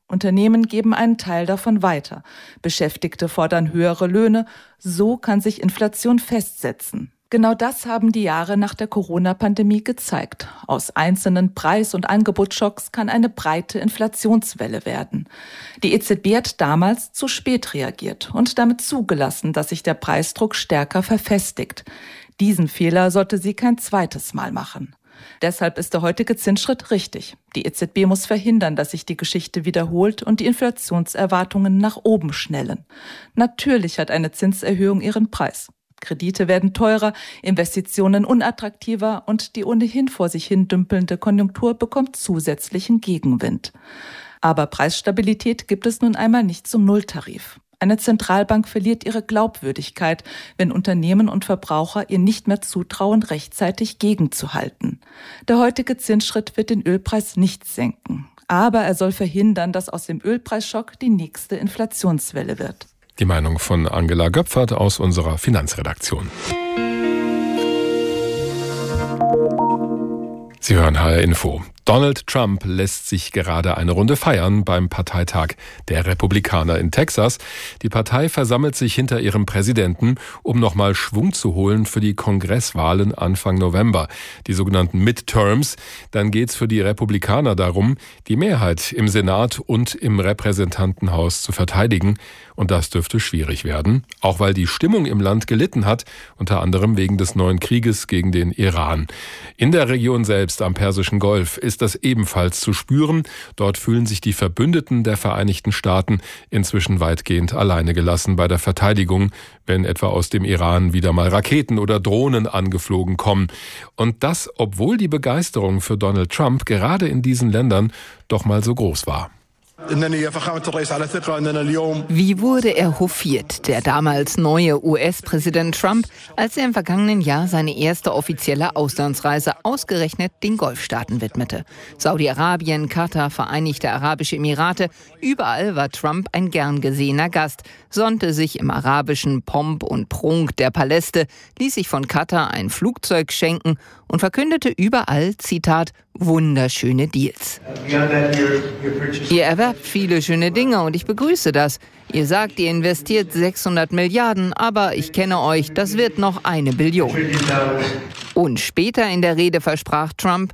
Unternehmen geben einen Teil davon weiter. Beschäftigte fordern höhere Löhne. So kann sich Inflation festsetzen. Genau das haben die Jahre nach der Corona-Pandemie gezeigt. Aus einzelnen Preis- und Angebotsschocks kann eine breite Inflationswelle werden. Die E Z B hat damals zu spät reagiert und damit zugelassen, dass sich der Preisdruck stärker verfestigt. Diesen Fehler sollte sie kein zweites Mal machen. Deshalb ist der heutige Zinsschritt richtig. Die E Z B muss verhindern, dass sich die Geschichte wiederholt und die Inflationserwartungen nach oben schnellen. Natürlich hat eine Zinserhöhung ihren Preis. Kredite werden teurer, Investitionen unattraktiver und die ohnehin vor sich hin dümpelnde Konjunktur bekommt zusätzlichen Gegenwind. Aber Preisstabilität gibt es nun einmal nicht zum Nulltarif. Eine Zentralbank verliert ihre Glaubwürdigkeit, wenn Unternehmen und Verbraucher ihr nicht mehr zutrauen, rechtzeitig gegenzuhalten. Der heutige Zinsschritt wird den Ölpreis nicht senken. Aber er soll verhindern, dass aus dem Ölpreisschock die nächste Inflationswelle wird. Die Meinung von Angela Göpfert aus unserer Finanzredaktion. Sie hören H R Info. Donald Trump lässt sich gerade eine Runde feiern beim Parteitag der Republikaner in Texas. Die Partei versammelt sich hinter ihrem Präsidenten, um nochmal Schwung zu holen für die Kongresswahlen Anfang November, die sogenannten Midterms. Dann geht's für die Republikaner darum, die Mehrheit im Senat und im Repräsentantenhaus zu verteidigen. Und das dürfte schwierig werden, auch weil die Stimmung im Land gelitten hat, unter anderem wegen des neuen Krieges gegen den Iran. In der Region selbst am Persischen Golf ist das ebenfalls zu spüren. Dort fühlen sich die Verbündeten der Vereinigten Staaten inzwischen weitgehend alleine gelassen bei der Verteidigung, wenn etwa aus dem Iran wieder mal Raketen oder Drohnen angeflogen kommen. Und das, obwohl die Begeisterung für Donald Trump gerade in diesen Ländern doch mal so groß war. Wie wurde er hofiert, der damals neue U S-Präsident Trump, als er im vergangenen Jahr seine erste offizielle Auslandsreise ausgerechnet den Golfstaaten widmete. Saudi-Arabien, Katar, Vereinigte Arabische Emirate, überall war Trump ein gern gesehener Gast, sonnte sich im arabischen Pomp und Prunk der Paläste, ließ sich von Katar ein Flugzeug schenken und verkündete überall, Zitat, wunderschöne Deals. Ihr erwerbt viele schöne Dinge und ich begrüße das. Ihr sagt, ihr investiert sechshundert Milliarden, aber ich kenne euch, das wird noch eine Billion. Und später in der Rede versprach Trump,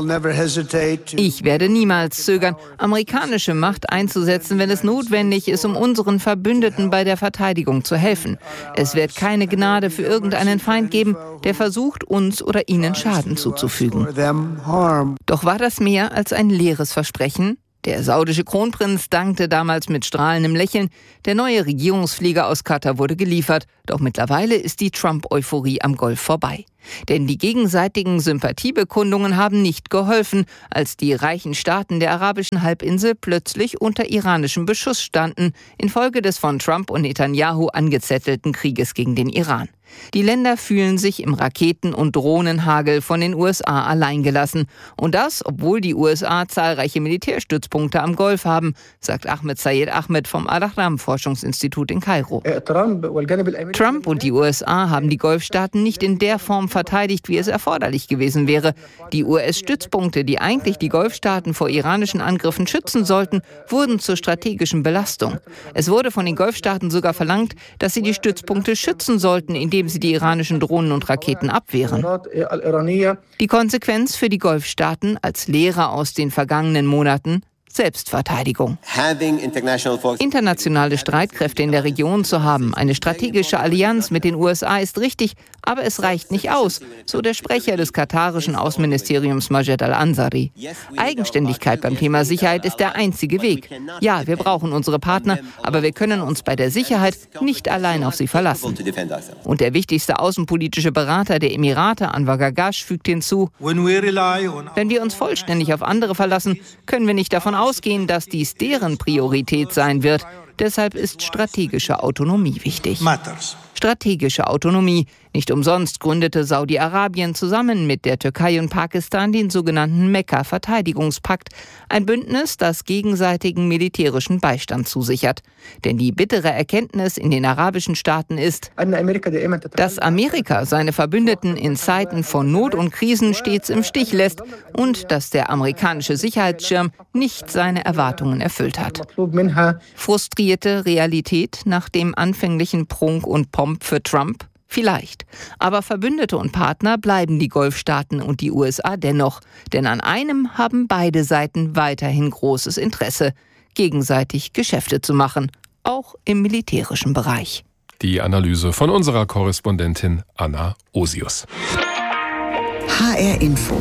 ich werde niemals zögern, amerikanische Macht einzusetzen, wenn es notwendig ist, um unseren Verbündeten bei der Verteidigung zu helfen. Es wird keine Gnade für irgendeinen Feind geben, der versucht, uns oder ihnen Schaden zuzufügen. Doch war das mehr als ein leeres Versprechen? Der saudische Kronprinz dankte damals mit strahlendem Lächeln. Der neue Regierungsflieger aus Katar wurde geliefert. Doch mittlerweile ist die Trump-Euphorie am Golf vorbei. Denn die gegenseitigen Sympathiebekundungen haben nicht geholfen, als die reichen Staaten der arabischen Halbinsel plötzlich unter iranischem Beschuss standen, infolge des von Trump und Netanyahu angezettelten Krieges gegen den Iran. Die Länder fühlen sich im Raketen- und Drohnenhagel von den U S A alleingelassen. Und das, obwohl die U S A zahlreiche Militärstützpunkte am Golf haben, sagt Ahmed Sayed Ahmed vom Al-Ahram-Forschungsinstitut in Kairo. Trump und die U S A haben die Golfstaaten nicht in der Form verteidigt, wie es erforderlich gewesen wäre. Die U S-Stützpunkte, die eigentlich die Golfstaaten vor iranischen Angriffen schützen sollten, wurden zur strategischen Belastung. Es wurde von den Golfstaaten sogar verlangt, dass sie die Stützpunkte schützen sollten, indem sie die iranischen Drohnen und Raketen abwehren. Die Konsequenz für die Golfstaaten als Lehre aus den vergangenen Monaten: Selbstverteidigung. Internationale Streitkräfte in der Region zu haben, eine strategische Allianz mit den U S A ist richtig, aber es reicht nicht aus, so der Sprecher des katarischen Außenministeriums Majed Al-Ansari. Eigenständigkeit beim Thema Sicherheit ist der einzige Weg. Ja, wir brauchen unsere Partner, aber wir können uns bei der Sicherheit nicht allein auf sie verlassen. Und der wichtigste außenpolitische Berater der Emirate, Anwar Gargash, fügt hinzu: Wenn wir uns vollständig auf andere verlassen, können wir nicht davon ausgehen, dass dies deren Priorität sein wird. Deshalb ist strategische Autonomie wichtig. Strategische Autonomie, Nicht umsonst gründete Saudi-Arabien zusammen mit der Türkei und Pakistan den sogenannten Mekka-Verteidigungspakt, ein Bündnis, das gegenseitigen militärischen Beistand zusichert. Denn die bittere Erkenntnis in den arabischen Staaten ist, dass Amerika seine Verbündeten in Zeiten von Not und Krisen stets im Stich lässt und dass der amerikanische Sicherheitsschirm nicht seine Erwartungen erfüllt hat. Frustrierte Realität nach dem anfänglichen Prunk und Pomp für Trump? Vielleicht. Aber Verbündete und Partner bleiben die Golfstaaten und die U S A dennoch. Denn an einem haben beide Seiten weiterhin großes Interesse, gegenseitig Geschäfte zu machen, auch im militärischen Bereich. Die Analyse von unserer Korrespondentin Anna Osius. H R Info.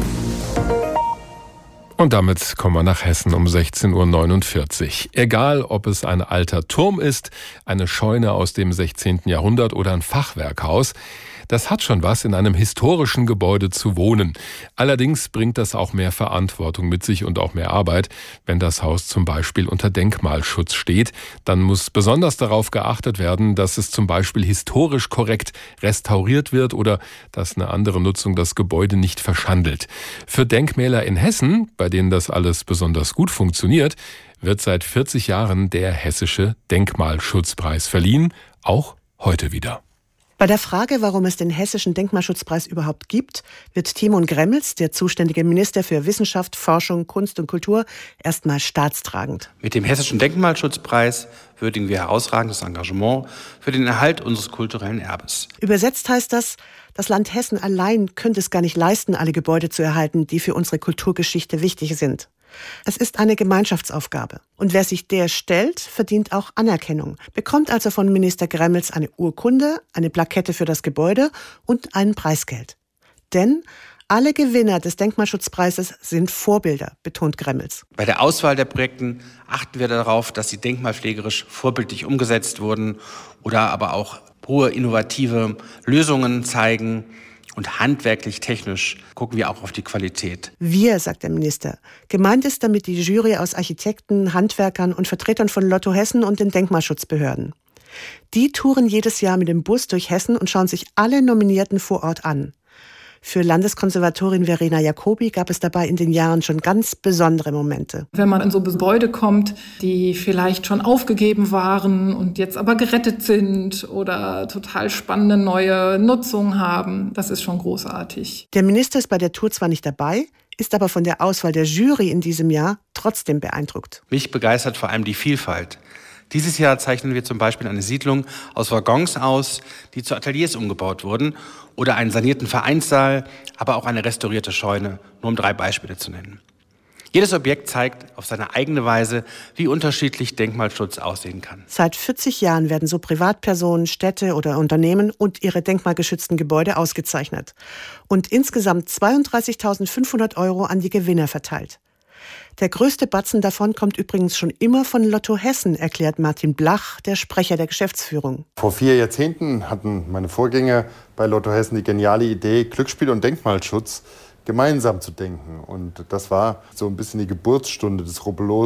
Und damit kommen wir nach Hessen um sechzehn Uhr neunundvierzig. Egal, ob es ein alter Turm ist, eine Scheune aus dem sechzehnten Jahrhundert oder ein Fachwerkhaus, das hat schon was, in einem historischen Gebäude zu wohnen. Allerdings bringt das auch mehr Verantwortung mit sich und auch mehr Arbeit. Wenn das Haus zum Beispiel unter Denkmalschutz steht, dann muss besonders darauf geachtet werden, dass es zum Beispiel historisch korrekt restauriert wird oder dass eine andere Nutzung das Gebäude nicht verschandelt. Für Denkmäler in Hessen, bei denen das alles besonders gut funktioniert, wird seit vierzig Jahren der Hessische Denkmalschutzpreis verliehen, auch heute wieder. Bei der Frage, warum es den Hessischen Denkmalschutzpreis überhaupt gibt, wird Timon Gremmels, der zuständige Minister für Wissenschaft, Forschung, Kunst und Kultur, erstmal staatstragend. Mit dem Hessischen Denkmalschutzpreis würdigen wir herausragendes Engagement für den Erhalt unseres kulturellen Erbes. Übersetzt heißt das, das Land Hessen allein könnte es gar nicht leisten, alle Gebäude zu erhalten, die für unsere Kulturgeschichte wichtig sind. Es ist eine Gemeinschaftsaufgabe. Und wer sich der stellt, verdient auch Anerkennung, bekommt also von Minister Gremmels eine Urkunde, eine Plakette für das Gebäude und ein Preisgeld. Denn alle Gewinner des Denkmalschutzpreises sind Vorbilder, betont Gremmels. Bei der Auswahl der Projekte achten wir darauf, dass sie denkmalpflegerisch vorbildlich umgesetzt wurden oder aber auch hohe innovative Lösungen zeigen. Und handwerklich, technisch gucken wir auch auf die Qualität. Wir, sagt der Minister. Gemeint ist damit die Jury aus Architekten, Handwerkern und Vertretern von Lotto Hessen und den Denkmalschutzbehörden. Die touren jedes Jahr mit dem Bus durch Hessen und schauen sich alle Nominierten vor Ort an. Für Landeskonservatorin Verena Jacobi gab es dabei in den Jahren schon ganz besondere Momente. Wenn man in so Gebäude kommt, die vielleicht schon aufgegeben waren und jetzt aber gerettet sind oder total spannende neue Nutzungen haben, das ist schon großartig. Der Minister ist bei der Tour zwar nicht dabei, ist aber von der Auswahl der Jury in diesem Jahr trotzdem beeindruckt. Mich begeistert vor allem die Vielfalt. Dieses Jahr zeichnen wir zum Beispiel eine Siedlung aus Waggons aus, die zu Ateliers umgebaut wurden, oder einen sanierten Vereinssaal, aber auch eine restaurierte Scheune, nur um drei Beispiele zu nennen. Jedes Objekt zeigt auf seine eigene Weise, wie unterschiedlich Denkmalschutz aussehen kann. Seit vierzig Jahren werden so Privatpersonen, Städte oder Unternehmen und ihre denkmalgeschützten Gebäude ausgezeichnet und insgesamt zweiunddreißigtausendfünfhundert Euro an die Gewinner verteilt. Der größte Batzen davon kommt übrigens schon immer von Lotto Hessen, erklärt Martin Blach, der Sprecher der Geschäftsführung. Vor vier Jahrzehnten hatten meine Vorgänger bei Lotto Hessen die geniale Idee, Glücksspiel und Denkmalschutz gemeinsam zu denken. Und das war so ein bisschen die Geburtsstunde des Rubbellosen.